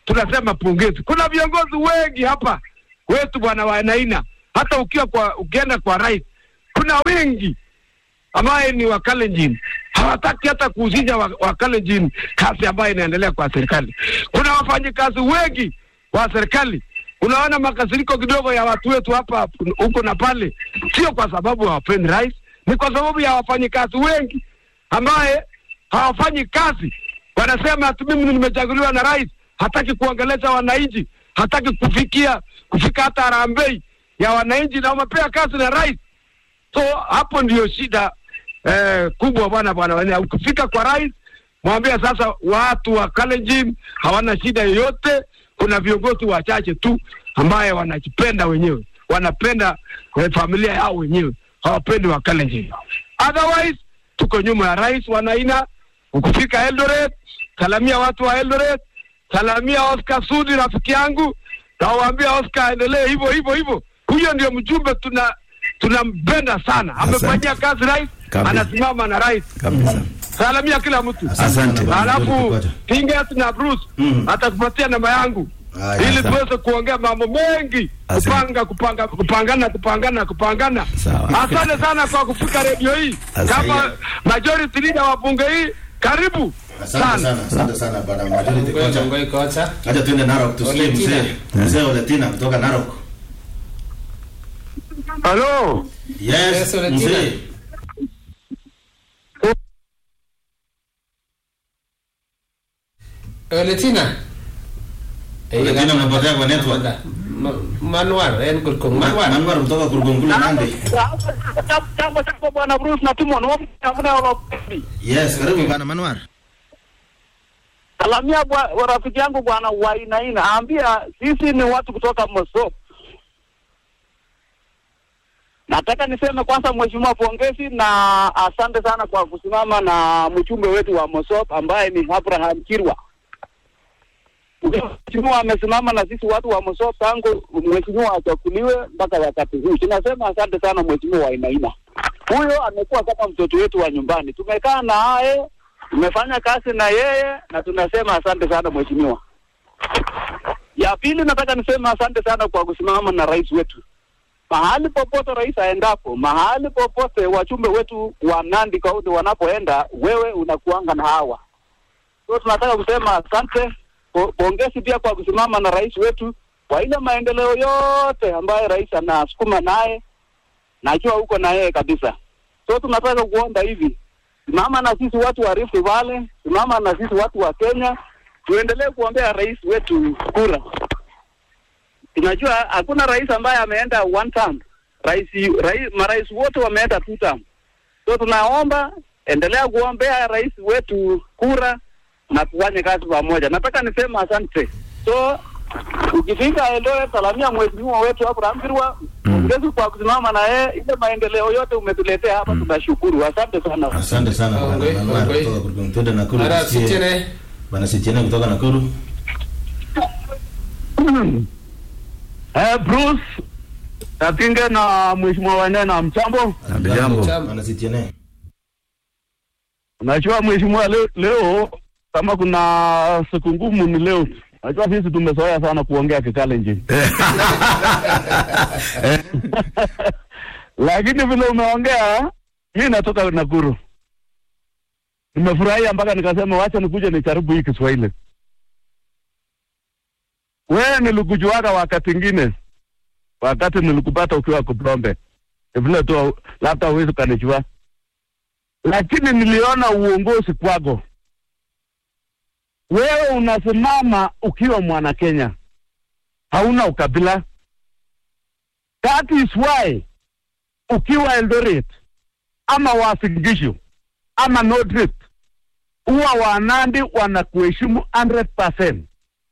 tunasema pongezi. Kuna viongozi wengi hapa wetu bwana wa Naina, hata ukiwa kwa ukienda kwa rais, kuna wengi ambaye ni wa Kalenjin hawataki hata kuuzisha wa, wa Kalenjin kazi ambayo inaendelea kwa serikali. Kuna wafanyikazi wengi wa serikali, unaona makasiriko kidogo ya watu wetu hapa huko na pale, sio kwa sababu hawapendi rais, ni kwa sababu ya wafanyikazi wengi ambaye hawafanyi kazi. Wanasema ati mimi nimechaguliwa na rais, hataki kuongeleza wananchi, hataki kufikia kufika hata harambee ya wananchi, na wamepea kazi na rais. So hapo ndio shida eh, kubwa bwana bwana. Ukifika kwa rais, mwambie sasa watu wa Kalenjin hawana shida yoyote. Kuna viongozi wachache tu ambaye wanajipenda wenyewe, wanapenda eh, familia yao wenyewe, hawapendi wa Kalenjin. Otherwise tuko nyuma ya rais wa Naina. Ukifika Eldoret, salamia watu wa Eldoret, salamia Oscar Sudi rafiki yangu, na waambia Oscar endelee hivyo hivyo hivyo. Huyo ndio mjumbe tuna tunampenda sana. Amefanyia kazi rais, anasimama na rais. Kabisa. Salamia kila mtu. Asante. Alafu Tinget na Bruce mm. atakupatia namba yangu. Ah, ili tuweze kuongea mambo mengi, kupanga kupanga kupangana kupangana kupangana. Asante sana kwa kufika radio hii. Kama majority leader wa bunge hii, karibu. Asante sana, asante sana bwana majority kocha. Ngoja kocha. Acha tuende Narok tusikie mzee. Mzee Oletina kutoka Narok. Hello. Yes, mzee. Oletina. Oletina unapotea kwa network. Manuar, en Kurkong. Manuar, Manuar kutoka Kurkong kule Nandi. Jambo jambo bwana Bruce na Timon wao. Yes, karibu bwana Manuar. Salamia bwana rafiki yangu bwana Wainaina, ambia sisi ni watu kutoka Mosop. Nataka niseme kwanza mheshimiwa pongezi na asante sana kwa kusimama na mchumbe wetu wa Mosop ambaye ni Abraham Kirwa. Mheshimiwa amesimama na sisi watu wa Mosop tangu mheshimiwa achaguliwe mpaka wakati huu. Tunasema asante sana mheshimiwa Wainaina. Huyo amekuwa kama mtoto wetu wa nyumbani. Tumekaa naye, tumefanya kazi na yeye na tunasema asante sana mheshimiwa. Ya pili nataka niseme asante sana kwa kusimama na rais wetu. Mahali popote rais aendapo, mahali popote wachumbe wetu wa Nandi Kaunti wanapoenda, wewe unakuanga na hawa. So tunataka kusema asante, pongezi pia kwa kusimama na rais wetu kwa ile maendeleo yote ambayo rais anasukuma naye. Najua uko na yeye kabisa. So tunataka kuomba hivi, simama na sisi watu wa Rift Valley, simama na sisi watu wa Kenya, tuendelee kuombea rais wetu kura. Tunajua hakuna rais ambaye ameenda one term. Rais, rais marais wote wameenda two term. So tunaomba endelea kuombea rais wetu kura na tufanye kazi pamoja. Nataka niseme asante. So ukifika Eldoret salamia mheshimiwa wetu Abraham Kirwa, ongeza kwa kusimama na yeye, ile maendeleo yote umetuletea hapa, tunashukuru. Asante sana. Asante sana bwana Manuar kutoka Kurkong na Nakuru. Bwana Sitiene. Bwana Sitiene kutoka Nakuru. Eh, Bruce, Atinge na mheshimiwa Wainaina mchambo. Jambo. Bwana Sitiene. Unajua mheshimiwa leo, leo kama kuna siku ngumu ni leo. Unajua sisi tumezoea sana kuongea Kikalenjin. Lakini vile umeongea, mimi natoka Nakuru. Nimefurahia mpaka nikasema wacha nikuje nijaribu hii Kiswahili. Wewe nilikujuaga wakati mwingine, wakati nilikupata ukiwa Kuplombe. Vile tu labda huwezi kanijua. Lakini niliona uongozi kwako. Wewe unasimama ukiwa mwana Kenya. Hauna ukabila. That is why ukiwa Eldoret ama Uasin Gishu ama North Rift, huwa Wanandi wanakuheshimu one hundred percent.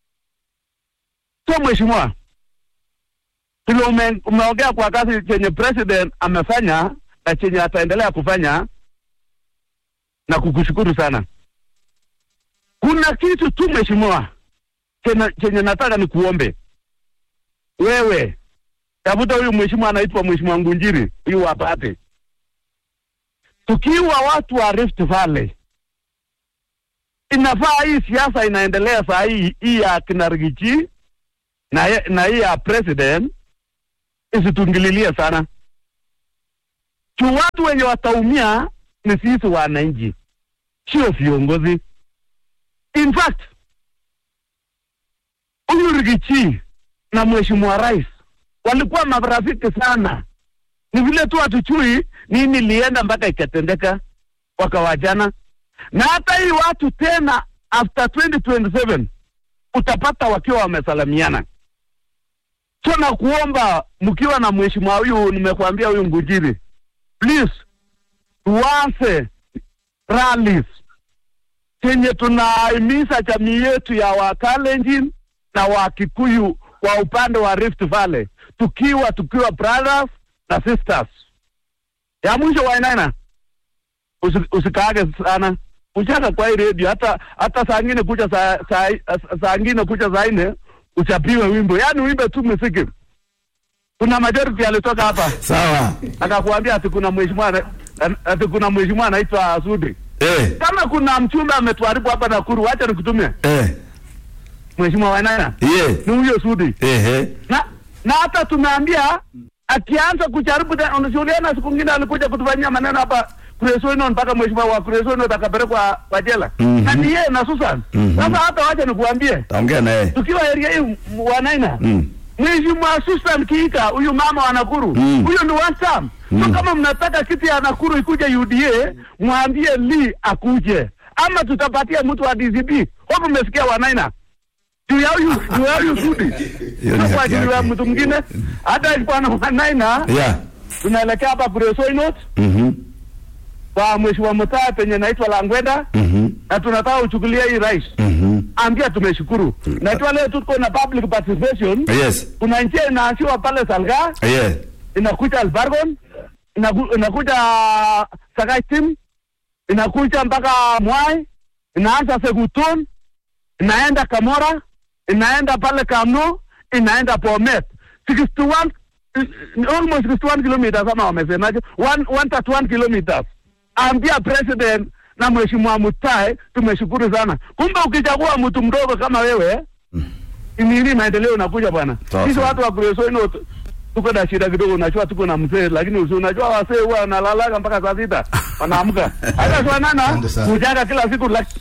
So mheshimiwa, Tilo ume, umeongea kwa kazi chenye president amefanya na chenye ataendelea kufanya, na kukushukuru sana. Kuna kitu tu mheshimiwa chenye, chenye nataka ni kuombe. Wewe tafuta huyu mheshimiwa anaitwa mheshimiwa Ngunjiri, huyu wapate. Tukiwa watu wa Rift Valley, inafaa hii siasa inaendelea saa hii hii ya kinarigichi na na hii ya president isitungililie sana. Tu watu wenye wataumia ni sisi wananchi, sio viongozi. In fact, huyu Rigathi na mheshimiwa rais walikuwa marafiki sana. Ni vile tu hatujui nini lienda mpaka ikatendeka wakawajana. Na hata hii watu tena after twenty twenty-seven utapata wakiwa wamesalamiana. So na kuomba mkiwa na mheshimiwa huyu, nimekuambia huyu Ngujiri, please tuanze rallies kenye tunaimiza jamii yetu ya Wakalenjin na Wakikuyu kwa upande wa Rift Valley, tukiwa tukiwa brothers na sisters. Ya mwisho Wainaina, usikaage sana. Uchaka kwa hii radio, hata hata saa ngine kuja saa saa saa ngine kuja saa nne uchapiwe wimbo. Yaani wimbo tu muziki. Kuna majority alitoka hapa. Sawa. Akakuambia ati kuna mheshimiwa ati kuna mheshimiwa anaitwa Sudi. Eh. Kama kuna mchumba ametuharibu hapa Nakuru, acha nikutumie. Eh. Mheshimiwa Wainaina. Yeah. Ni huyo Sudi. Eh eh. Na na hata tumeambia akianza kujaribu, unashuhudia siku nyingine alikuja kutufanyia maneno hapa Kuresoino mpaka mheshimiwa wa Kuresoino atakapelekwa kwa jela. Mm-hmm. Na ni yeye na Susan. Mm-hmm. Sasa hata wacha nikuambie. Taongea na yeye. Tukiwa area hii Wanaina. Mm. Mheshimiwa Susan Kiika, huyu mama wa Nakuru. Mm. Huyo ni one time. Mm. So kama mnataka kiti ya Nakuru ikuje U D A, mwambie Lee akuje. Ama tutapatia mtu wa D C B. Hapo umesikia Wanaina. Juu ya huyu, juu ya huyu Sudi. Kwa juu ya mtu mwingine. Hata ilikuwa na Wanaina. Yeah. Tunaelekea hapa Kuresoino. Mhm. Kwa mheshimiwa Mutai penye naitwa Langwenda. Mhm. Na tunataka uchukulie hii rais. Mhm. Ambia tumeshukuru. Mm. Na tuwa leo tuko na public participation. Yes. Kuna njia inaanziwa pale Salga. Yeah. Inakuja Albargon. Inaku, inakuja Sagai Tim. Inakuja mpaka Mwai. Inaanza Seguton. Inaenda Kamora. Inaenda pale Kamno. Inaenda Bomet. sixty-one almost sixty-one kilometers kama wamesemaje. one thirty-one kilometers. Ambia president na mheshimiwa Mutai tumeshukuru sana. Kumbe ukichagua mtu mdogo kama wewe, mm. Nini maendeleo unakuja bwana. Sisi watu wa Kuresoino tuko na shida kidogo, unajua tuko na mzee, lakini unajua wasee huwa wanalalaga mpaka saa sita wanaamka. Hata kwa nana kujaga kila siku laki.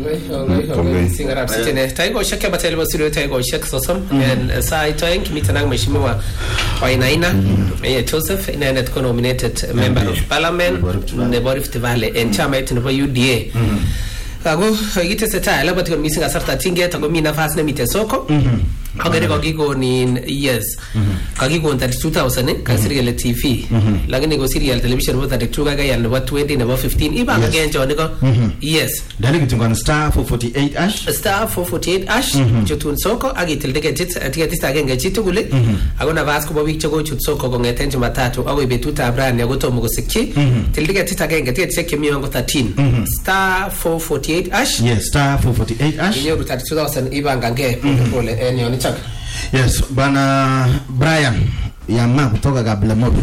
Singara sitene taigo shaka batele basiru taigo shaka sosam and sai toeng kimitana mheshimiwa Wainaina eh Joseph ina tuko nominated member of parliament ne Rift Valley and chama yetu ni U D A. Kago yite seta la batiko missing asarta tinge tago mina fast na mitesoko. Kagere kagiko ni yes. Kagiko on thirty-two thousand ka serial T V. Lakini go serial television wa thirty-two kaga ya wa twenty na wa fifteen iba kaga njo niko. Yes. Dali kitungana star four forty-eight ash. Star four forty-eight ash. Chutun soko agitil deke jit atika tista genge chitu kule. Agona vasco ba week chogo chut soko go ngeten Jumatatu awe betuta abrani agoto mugo sikki. Tildike tista genge tika check miongo thirteen. Star four forty-eight ash. Yes, star four forty-eight ash. Iyo thirty-two thousand iba ngange pole enyo ni chaka. Yes, bana Brian Yama kutoka Gablemo.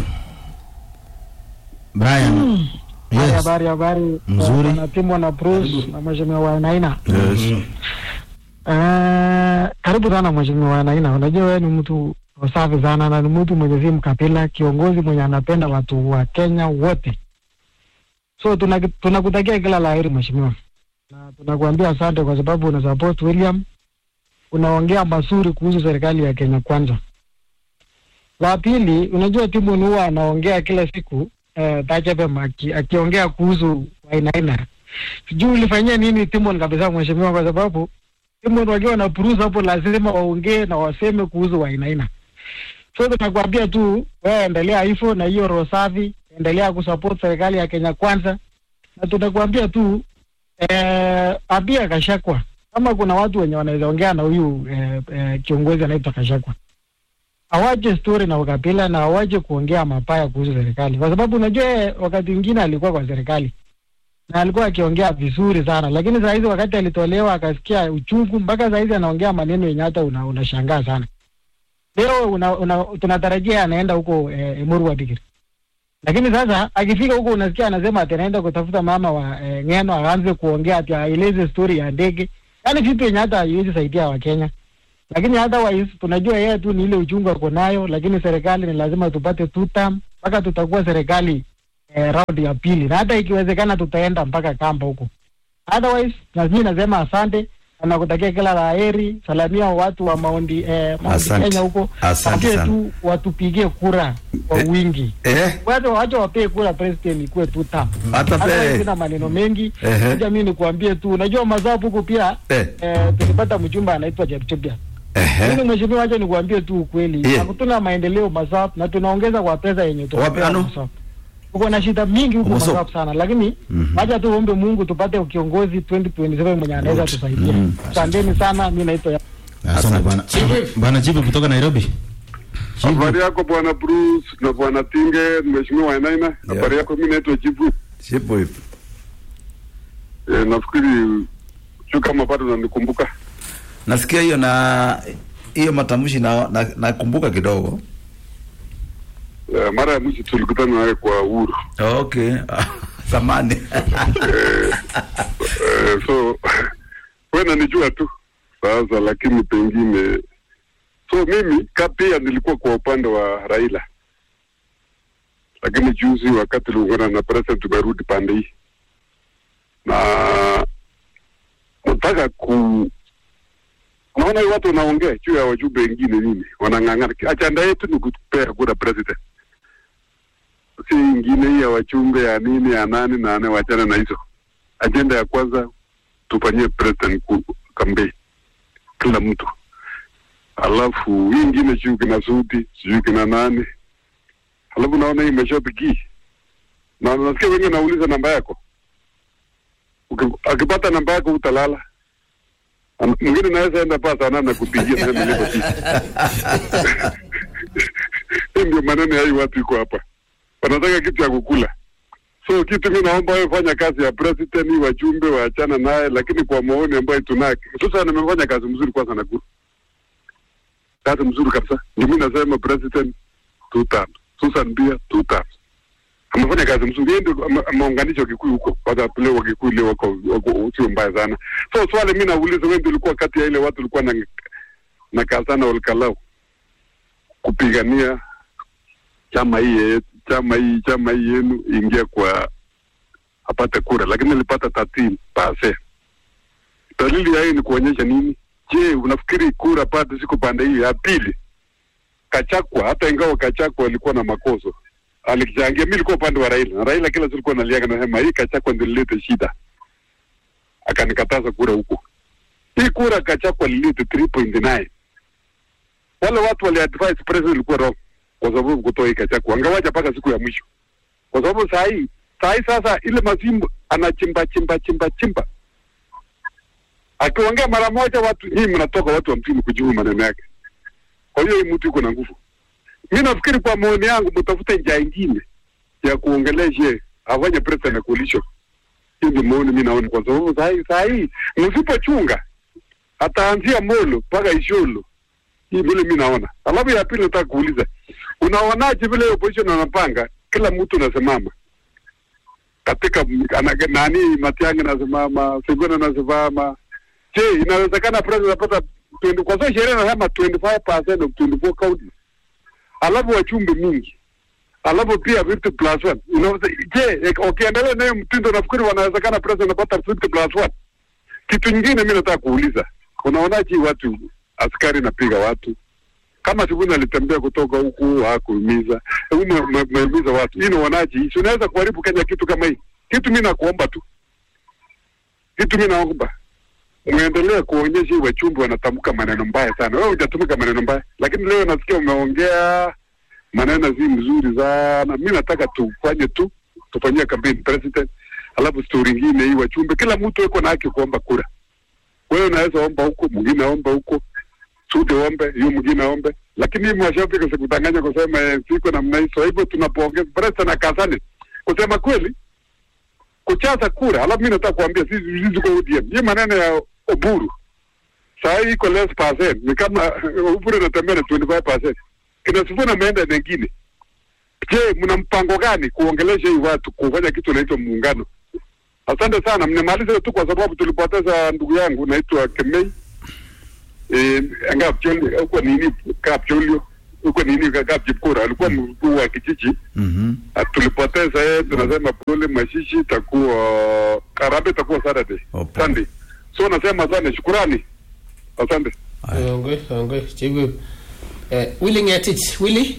Brian. Mm. Yes. Habari habari. Mzuri. Na timu na Bruce na mheshimiwa Wainaina. Yes. Eh, karibu sana mheshimiwa Wainaina. Unajua wewe ni mtu safi sana na ni mtu mwenye simu kapila, kiongozi mwenye anapenda watu wa Kenya wote. So tunakutakia kila laheri mheshimiwa. Na tunakuambia asante kwa sababu una support William. Unaongea mazuri kuhusu serikali ya Kenya kwanza. La pili, unajua timu huwa anaongea kila siku eh Tajabe Maki akiongea kuhusu Wainaina. Sijui ulifanyia nini timu kabisa mheshimiwa, kwa sababu timu wakiwa na puruza hapo lazima waongee na waseme kuhusu Wainaina. So tunakwambia tu wewe endelea hivyo na hiyo roho safi, endelea kusupport serikali ya Kenya kwanza. Na tunakwambia tu eh abia Kashakwa, kama kuna watu wenye wanaweza ongea na huyu eh, eh, kiongozi anaitwa Kashakwa, awaje story na ukabila na awaje kuongea mapaya kuhusu serikali, kwa sababu unajua wakati mwingine alikuwa kwa serikali na alikuwa akiongea vizuri sana, lakini saa hizi wakati alitolewa akasikia uchungu, mpaka saa hizi anaongea maneno yenye hata unashangaa una sana. Leo una, una, tunatarajia anaenda huko eh, Emuru wa Digiri Lakini sasa akifika huko unasikia anasema ataenda kutafuta mama wa eh, Ng'eno, aanze kuongea ati aeleze story ya ndege. Yaani vitu yenye hata haiwezi saidia wa Kenya. Lakini otherwise tunajua yeye tu ni ile uchungu ako nayo, lakini serikali ni lazima tupate two term mpaka tutakuwa serikali eh, round ya pili. Na hata ikiwezekana tutaenda mpaka kamba huko. Otherwise na mimi nasema asante. Anakutakia kila laheri, salamia watu wa Maundi eh, Maundi Kenya huko. Asante tu watupigie kura kwa eh, wingi. Eh? Watu wacha wapee kura president ikuwe tu tamu. Hata pe. Kuna maneno mengi. Eh. Ngoja mimi nikuambie tu, unajua mazao huko pia eh, eh tulipata mjumba anaitwa Jepchebia. Eh. Mimi mheshimiwa, acha nikuambie tu ukweli. Yeah. Hakuna maendeleo mazao na tunaongeza kwa pesa yenye tu. Wapi ano? Uko na shida mingi huko Umoso. mazao sana, lakini Mhm. acha tu ombe Mungu tupate kiongozi twenty twenty-seven mwenye anaweza Good. tusaidia. Mhm. Asanteni sana, mimi naitwa Asante bwana. Bwana Chifu kutoka Nairobi. Habari yako bwana Bruce na bwana Tinge, mheshimiwa Wainaina. Habari yako, mimi naitwa Chifu. Chifu hivi. Eh, nafikiri sio kama bado unanikumbuka. Nasikia hiyo na hiyo matamshi na nakumbuka na kidogo. Eh, mara ya mwisho tulikutana naye kwa Uhuru. Okay. Samani. eh, eh, so wewe unanijua tu sasa, lakini pengine so mimi kapia nilikuwa kwa upande wa Raila, lakini juzi wakati tuliungana na president tumerudi pande hii, na nataka ku naona watu wanaongea juu ya wajumbe wengine nini wanang'ang'ana. Ajenda yetu ni kupea kura president, si ingine hii ya wajumbe ya nini ya nani na nani, wachana na hizo. Ajenda ya kwanza tufanyie president campaign kila mtu, alafu hii ingine juu kina Sudi sijui kina nani, alafu naona hii imeshapiki na nasikia wengi nauliza namba yako. Akipata namba yako utalala. Mwingine naweza enda pa sana na kupigia na nilipo pisi. Ndio maneno ya hii watu iko hapa. Wanataka kitu ya kukula. So kitu mimi naomba wewe fanya kazi ya president, ni wajumbe waachana naye, lakini kwa maoni ambayo tunayo. Sasa nimefanya kazi mzuri kwanza na guru. Kazi mzuri kabisa. Ndio mimi nasema president two terms. Susan Bia two terms. Amefanya kazi mzuri, yeye ndio ameunganisha Kikuyu huko. Baada ya wa Kikuyu leo wako sio mbaya sana. So swali mimi nauliza, wewe ndio ulikuwa kati ya ile watu walikuwa na na kazana walikalau kupigania chama hii chama hii chama hii yenu ingia kwa apate kura, lakini nilipata thirteen percent. Dalili yake ni kuonyesha nini? Je, unafikiri kura pande siku pande hii ya pili Kachakwa, hata ingawa Kachakwa alikuwa na makosa alichangia, mimi nilikuwa upande wa Raila. Raila kila siku analiaga na hema hii Kachakwa ndio lilete shida, akanikataza kura huko. Hii kura Kachakwa lilete three point nine. Wale watu wali advise president ilikuwa wrong kwa sababu kutoa hii Kachakwa angawaja mpaka siku ya mwisho, kwa sababu saa hii saa hii sasa ile mazimbo anachimba chimba chimba chimba, akiongea mara moja watu hii mnatoka watu wa mtimu kujibu maneno yake. Kwa hiyo hii mtu yuko na nguvu. Mimi nafikiri kwa maoni yangu mtafute njia nyingine ya kuongelesha afanye president na coalition. Hii ndio maoni mimi naona, kwa sababu saa hii saa hii msipochunga ataanzia Molo mpaka Isholo. Hii vile mimi naona. Alafu ya pili nataka kuuliza, unaonaje vile opposition wanapanga kila mtu anasimama katika anage, nani Matiang'i anasimama, Sigona anasimama. Je, inawezekana president apata twenty kwa sababu sheria inasema twenty-five percent of twenty-four counties. Alafu wachumbe mingi. Alafu pia fifty plus one. Unaweza je, ukiendelea nayo mtindo nafikiri wanawezekana president apata fifty plus one. Kitu kingine mimi nataka kuuliza, unaonaje watu askari napiga watu? Kama Siguna alitembea kutoka huku hakuumiza, umeumiza watu. Hii unaonaje? Hii unaweza kuharibu Kenya kitu kama hii? Kitu mimi nakuomba tu. Kitu mimi naomba muendelee kuonyesha wachumbe wanatamka maneno mbaya sana. Wewe hujatumika maneno mbaya, lakini leo nasikia umeongea maneno zi mzuri sana. Mimi nataka tufanye tu tufanyie campaign president, alafu story nyingine hii wachumbe kila mtu yuko na haki kuomba kura. Wewe unaweza omba huko, mwingine omba huko, Sudi ombe, yule mwingine ombe, lakini mwashafika sikudanganya kusema eh, siko namna hiyo. Hivyo tunapoongea president na kazani kusema kweli kuchaza kura. Alafu mimi nataka kuambia sisi sisi kwa O D M hii maneno ya Oburu saa hii iko less percent, ni kama Oburu anatembea na twenty-five percent. Kina Sifuna ameenda nyingine. Je, mna mpango gani kuongelesha hii watu kufanya kitu inaitwa muungano? Asante sana, mnemaliza tu kwa sababu tulipoteza ndugu yangu naitwa Kemei. Eh, angap choli huko nini kap cholio huko nini kap jipkura alikuwa mkuu wa kijiji. Mhm. Tulipoteza yeye, tunasema pole Mashishi takuwa Karabe takuwa Saturday. Sunday. So nasema sana shukrani. Asante. Ongwe, ongwe, chibu. Eh, Willy Ngetich, Willy?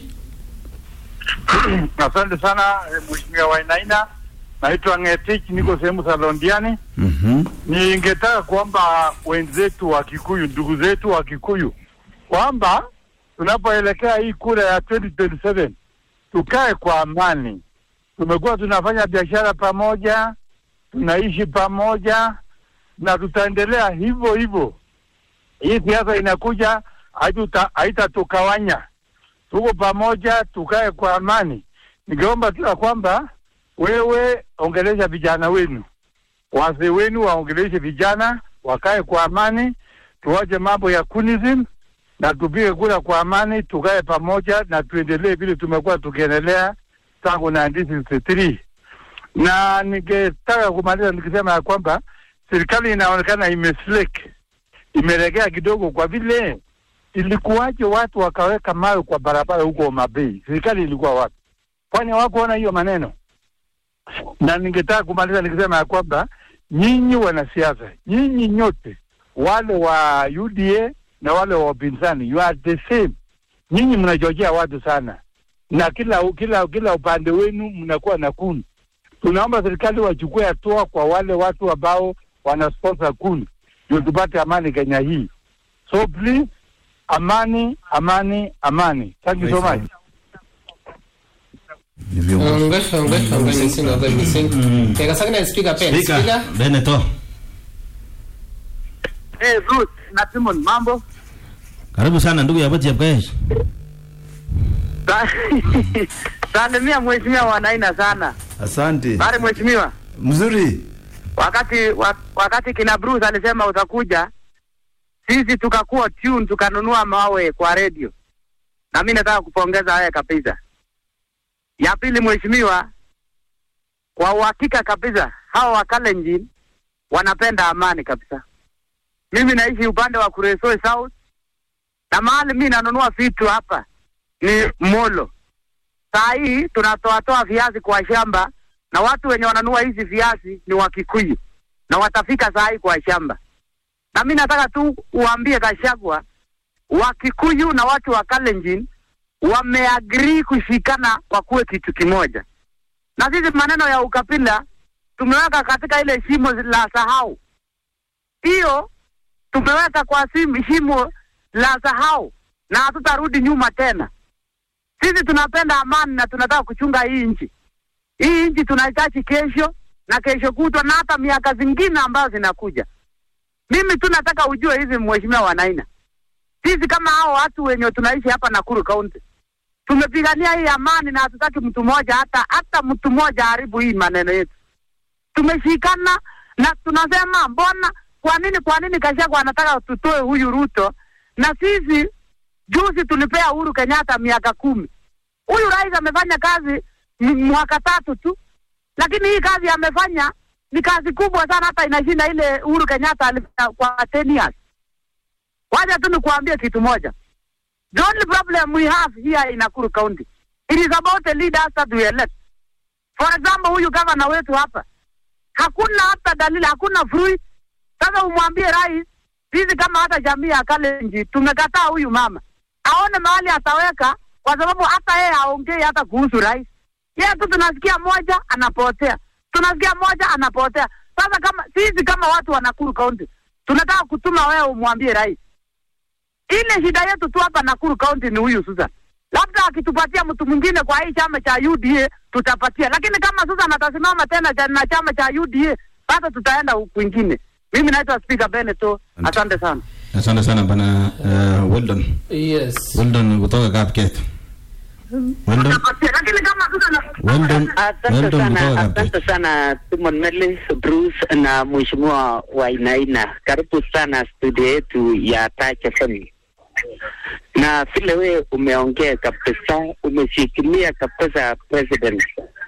Asante sana Mheshimiwa Wainaina. Naitwa Ngetich, niko sehemu za Londiani. Mhm. Ningetaka kwamba wenzetu wa Kikuyu, ndugu zetu wa Kikuyu, kwamba tunapoelekea hii kura ya twenty twenty-seven tukae kwa amani. Tumekuwa tunafanya biashara pamoja, tunaishi pamoja na tutaendelea hivyo hivyo. Hii siasa inakuja haitatukawanya. Tuko pamoja, tukae kwa amani. Ningeomba tu kwamba wewe ongelesha vijana wenu, wazee wenu waongeleshe vijana, wakae kwa amani, tuache mambo ya kunism na tupige kura kwa amani, tukae pamoja na tuendelee vile tumekuwa tukiendelea tangu nineteen sixty-three. Na ningetaka kumaliza nikisema ya kwamba serikali inaonekana imeslek, imelegea kidogo, kwa vile ilikuwaje watu wakaweka mawe kwa barabara huko Mabei? Serikali ilikuwa wapi? Kwani hawakuona hiyo maneno? Na ningetaka kumaliza nikisema ya kwamba nyinyi wanasiasa, nyinyi nyote, wale wa U D A na wale wa upinzani, you are the same. Nyinyi mnajojea watu sana, na kila kila kila upande wenu mnakuwa na kuni. Tunaomba serikali wachukue hatua kwa wale watu ambao wana sponsor kuni, ndio tupate amani Kenya hii. So please, amani, amani, amani. Thank you so much. Ongwe, ongwe, ongwe, missing, ongwe, missing. Kaya sakina speaker pen. Speaker, Beneto. Eh, Ruth, na Simon, mambo? Karibu sana ndugu ya Boti ya Bkesh. Salimia Mheshimiwa Wanaina sana. Asante. Bari Mheshimiwa. Mzuri. Wakati wakati kina Bruce alisema utakuja, sisi tukakuwa tune tukanunua mawe kwa radio. Na mimi nataka kupongeza haya kabisa. Ya pili Mheshimiwa, kwa uhakika kabisa hawa wa Kalenjin wanapenda amani kabisa. Mimi naishi upande wa Kuresoi South, na mahali mimi nanunua vitu hapa ni Molo. Saa hii tunatoa toa viazi kwa shamba, na watu wenye wananua hizi viazi ni wa Kikuyu, na watafika saa hii kwa shamba. Na mimi nataka tu uambie Gachagua, wa Kikuyu na watu wa Kalenjin wameagree kushikana kwa kuwe kitu kimoja. Na sisi maneno ya ukabila tumeweka katika ile shimo la sahau. Hiyo tumeweka kwa simu shimo la sahau, na hatutarudi nyuma tena. Sisi tunapenda amani na tunataka kuchunga hii nchi. Hii nchi tunahitaji kesho na kesho kutwa na hata miaka zingine ambazo zinakuja. Mimi tunataka ujue hivi Mheshimiwa Wanaina, sisi kama hao watu wenye tunaishi hapa Nakuru County tumepigania hii amani, na hatutaki mtu mmoja hata hata mtu mmoja haribu hii maneno yetu. Tumeshikana na tunasema mbona, kwa nini kwa nini Gachagua anataka tutoe huyu Ruto? Na sisi juzi tulipea Uhuru Kenyatta miaka kumi. Huyu rais amefanya kazi mwaka tatu tu, lakini hii kazi amefanya ni kazi kubwa sana, hata inashinda ile Uhuru Kenyatta alifanya kwa ten years. Wacha tu nikuambie kitu moja. The only problem we have here in Nakuru County, it is about the leaders that we elect. For example, huyu governor wetu hapa, hakuna hata dalili, hakuna fruit. Sasa umwambie rais, sisi kama hata jamii ya Kalenjin tumekataa huyu mama aone mahali ataweka, kwa sababu hata yeye haongei hata kuhusu rais. Yeye tu tunasikia moja anapotea, tunasikia moja anapotea. Sasa kama sisi kama watu wa Nakuru County tunataka kutuma wewe umwambie rais, ile shida yetu tu hapa Nakuru County ni huyu Susan. Labda akitupatia mtu mwingine kwa hii chama cha U D A tutapatia, lakini kama Susan atasimama tena na chama cha U D A bado tutaenda kwingine. Mimi naitwa Speaker Beneto. Asante sana. Asante sana bana uh, Weldon. Yes. Weldon kutoka Kapket. Weldon. Weldon. Asante sana, asante sana Simon Meli, Bruce na Mheshimiwa Wainaina. Karibu sana studio yetu ya Touch F M. na vile wewe umeongea kabisa, umeshikilia kabisa president.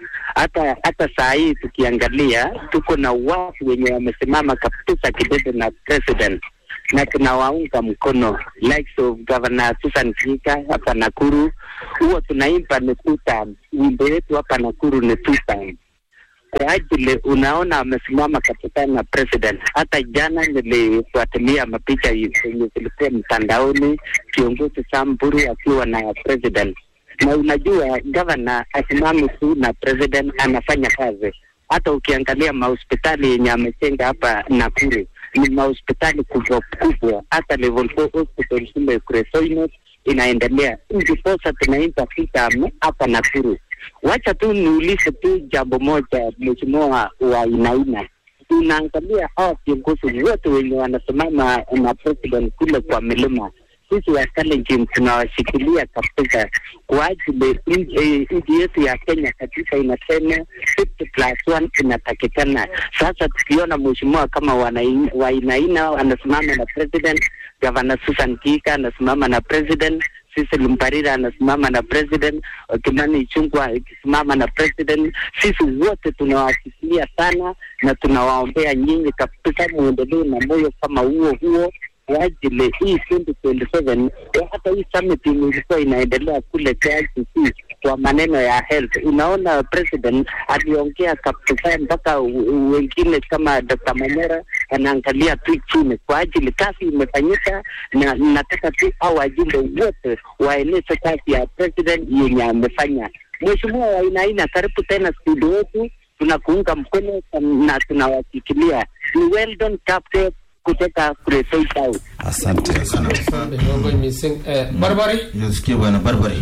Hata hata saa hii tukiangalia, tuko na watu wenye wamesimama kabisa kidete na president, na tunawaunga mkono, likes of Governor Susan Kika hapa Nakuru. Huwa tunaimba ni two times, wimbo wetu hapa Nakuru ni two times. Kwa ajili unaona amesimama katika na president. Hata jana nilifuatilia mapicha yenye zilikuwa mtandaoni, kiongozi Samburu akiwa na president. Na unajua governor asimami tu na president, anafanya kazi. Hata ukiangalia mahospitali yenye amejenga hapa Nakuru ni mahospitali kubwa kubwa, hata level four hospital kule Kresoino inaendelea. Ndiposa tunaimba vita hapa Nakuru. Wacha tu niulize tu jambo moja, mheshimiwa wa Inaina. Tunaangalia hao viongozi wote wenye wanasimama na president kule kwa milima. Sisi wa Kalenjin tunawashikilia kabisa kwa ajili nchi yetu ya Kenya katika inasema fifty plus one inatakikana. Sasa tukiona mheshimiwa kama wa Inaina anasimama na president, Governor Susan Kika anasimama na president, sisi Lumbarira anasimama na president, Kimani Ichung'wah akisimama na president, sisi wote tunawashikilia sana na tunawaombea nyinyi kabisa muendelee na moyo kama huo huo kwa ajili hii twenty twenty-seven. Hata hii summit ilikuwa inaendelea kule K I C C kwa maneno ya health. Unaona president aliongea kabisa mpaka wengine kama Doctor Manyora anaangalia tu chini kwa ajili kazi imefanyika, na nataka tu au wajumbe wote waeleze kazi ya president yenye amefanya. Mheshimiwa wa Inaina, karibu tena studio yetu, tunakuunga mkono na tunawashikilia. Ni well done captain kutoka Kuresoi Town. Asante sana. Bongo missing eh Barbari. Nasikia bwana Barbari.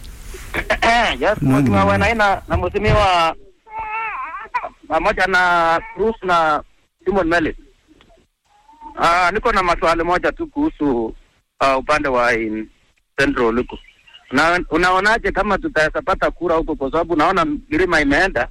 Eh, yes, mheshimiwa wa Inaina na mheshimiwa pamoja na Bruce na Simon Meli. Ah, niko na maswali moja tu kuhusu uh, upande wa in Central Luku. Na unaonaje kama tutapata kura huko, kwa sababu naona milima imeenda.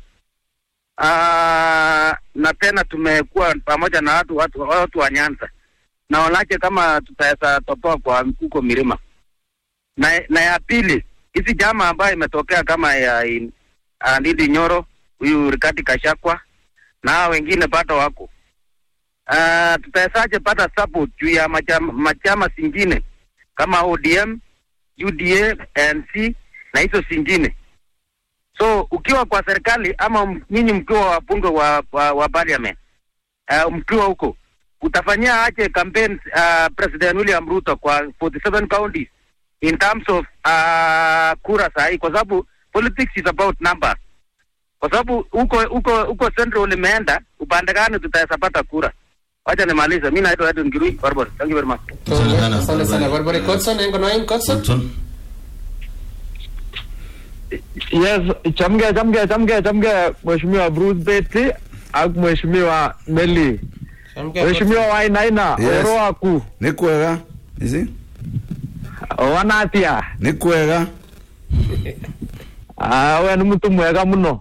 Ah, na tena tumekuwa pamoja na watu watu, watu wa Nyanza. Naonaje kama tutaweza topoa kwa huko milima. Na na ya pili, hizi jama ambayo imetokea kama ya in, uh, Ndindi Nyoro, huyu Rigathi Gachagua na wengine bado wako. Ah, uh, tutawezaje pata support juu ya machama, machama singine kama O D M, U D A, N C na hizo singine. So ukiwa kwa serikali ama nyinyi mkiwa wabunge wa wa, wa parliament, uh, mkiwa huko utafanyia aje campaign uh, President William Ruto kwa forty-seven counties in terms of uh, kura sahi, kwa sababu politics is about numbers. Kwa sababu huko huko huko Central limeenda, upande gani tutaweza pata kura? Wacha nimalize. Mimi naitwa Edwin Kirui Barbara. Thank you very much. Asante sana Barbara. Kodson engo nine Kodson. Yes, chamge chamge chamge chamge mheshimiwa Bruce Betty au mheshimiwa Meli. Mheshimiwa wa Inaina, oro waku. Ni kwega. Izi? Wanatia. Ni kwega. Ah, wewe ni mtu mwega mno.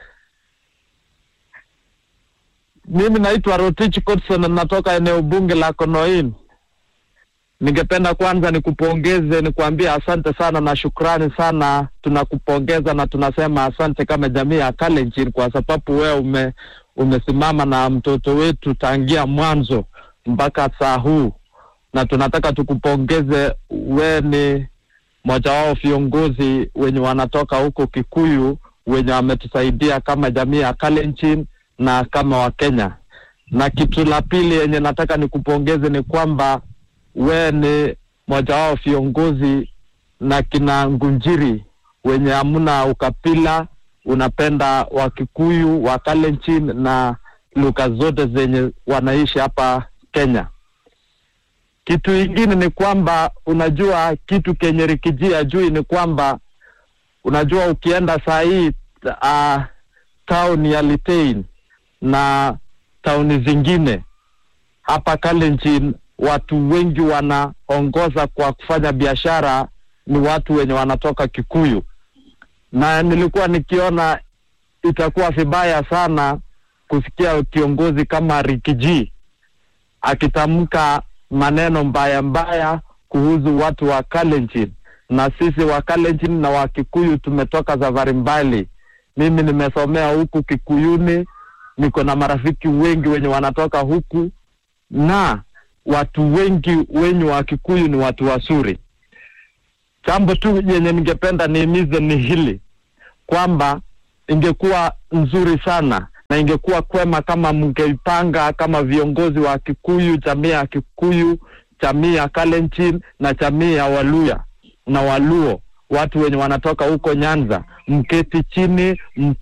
Mimi naitwa Rotich Kodson na natoka eneo bunge la Konoin. Ningependa kwanza nikupongeze, nikwambie asante sana na shukrani sana. Tunakupongeza na tunasema asante kama jamii ya Kalenjin kwa sababu wewe ume, umesimama na mtoto wetu tangia mwanzo mpaka saa huu. Na tunataka tukupongeze, wewe ni mmoja wao viongozi wenye wanatoka huko Kikuyu wenye wametusaidia kama jamii ya Kalenjin na kama wa Kenya. Na kitu la pili yenye nataka nikupongeze ni kwamba we ni moja wao viongozi na kina Ngunjiri wenye hamuna ukapila, unapenda wa Kikuyu, wa Kalenjin na lugha zote zenye wanaishi hapa Kenya. Kitu ingine ni kwamba unajua kitu kenye rikijia juu ni kwamba unajua ukienda saa hii uh, town ya Litein na tauni zingine hapa Kalenjin, watu wengi wanaongoza kwa kufanya biashara ni watu wenye wanatoka Kikuyu. Na nilikuwa nikiona itakuwa vibaya sana kusikia kiongozi kama Rikiji akitamka maneno mbaya mbaya kuhusu watu wa Kalenjin, na sisi wa Kalenjin na wa Kikuyu tumetoka safari mbali. Mimi nimesomea huku Kikuyuni, niko na marafiki wengi wenye wanatoka huku, na watu wengi wenye wa Kikuyu ni watu wazuri. Jambo tu yenye ningependa nihimize ni hili, kwamba ingekuwa nzuri sana na ingekuwa kwema kama mngeipanga kama viongozi wa Kikuyu, jamii ya Kikuyu, jamii ya Kalenjin na jamii ya Waluya na Waluo, watu wenye wanatoka huko Nyanza, mketi chini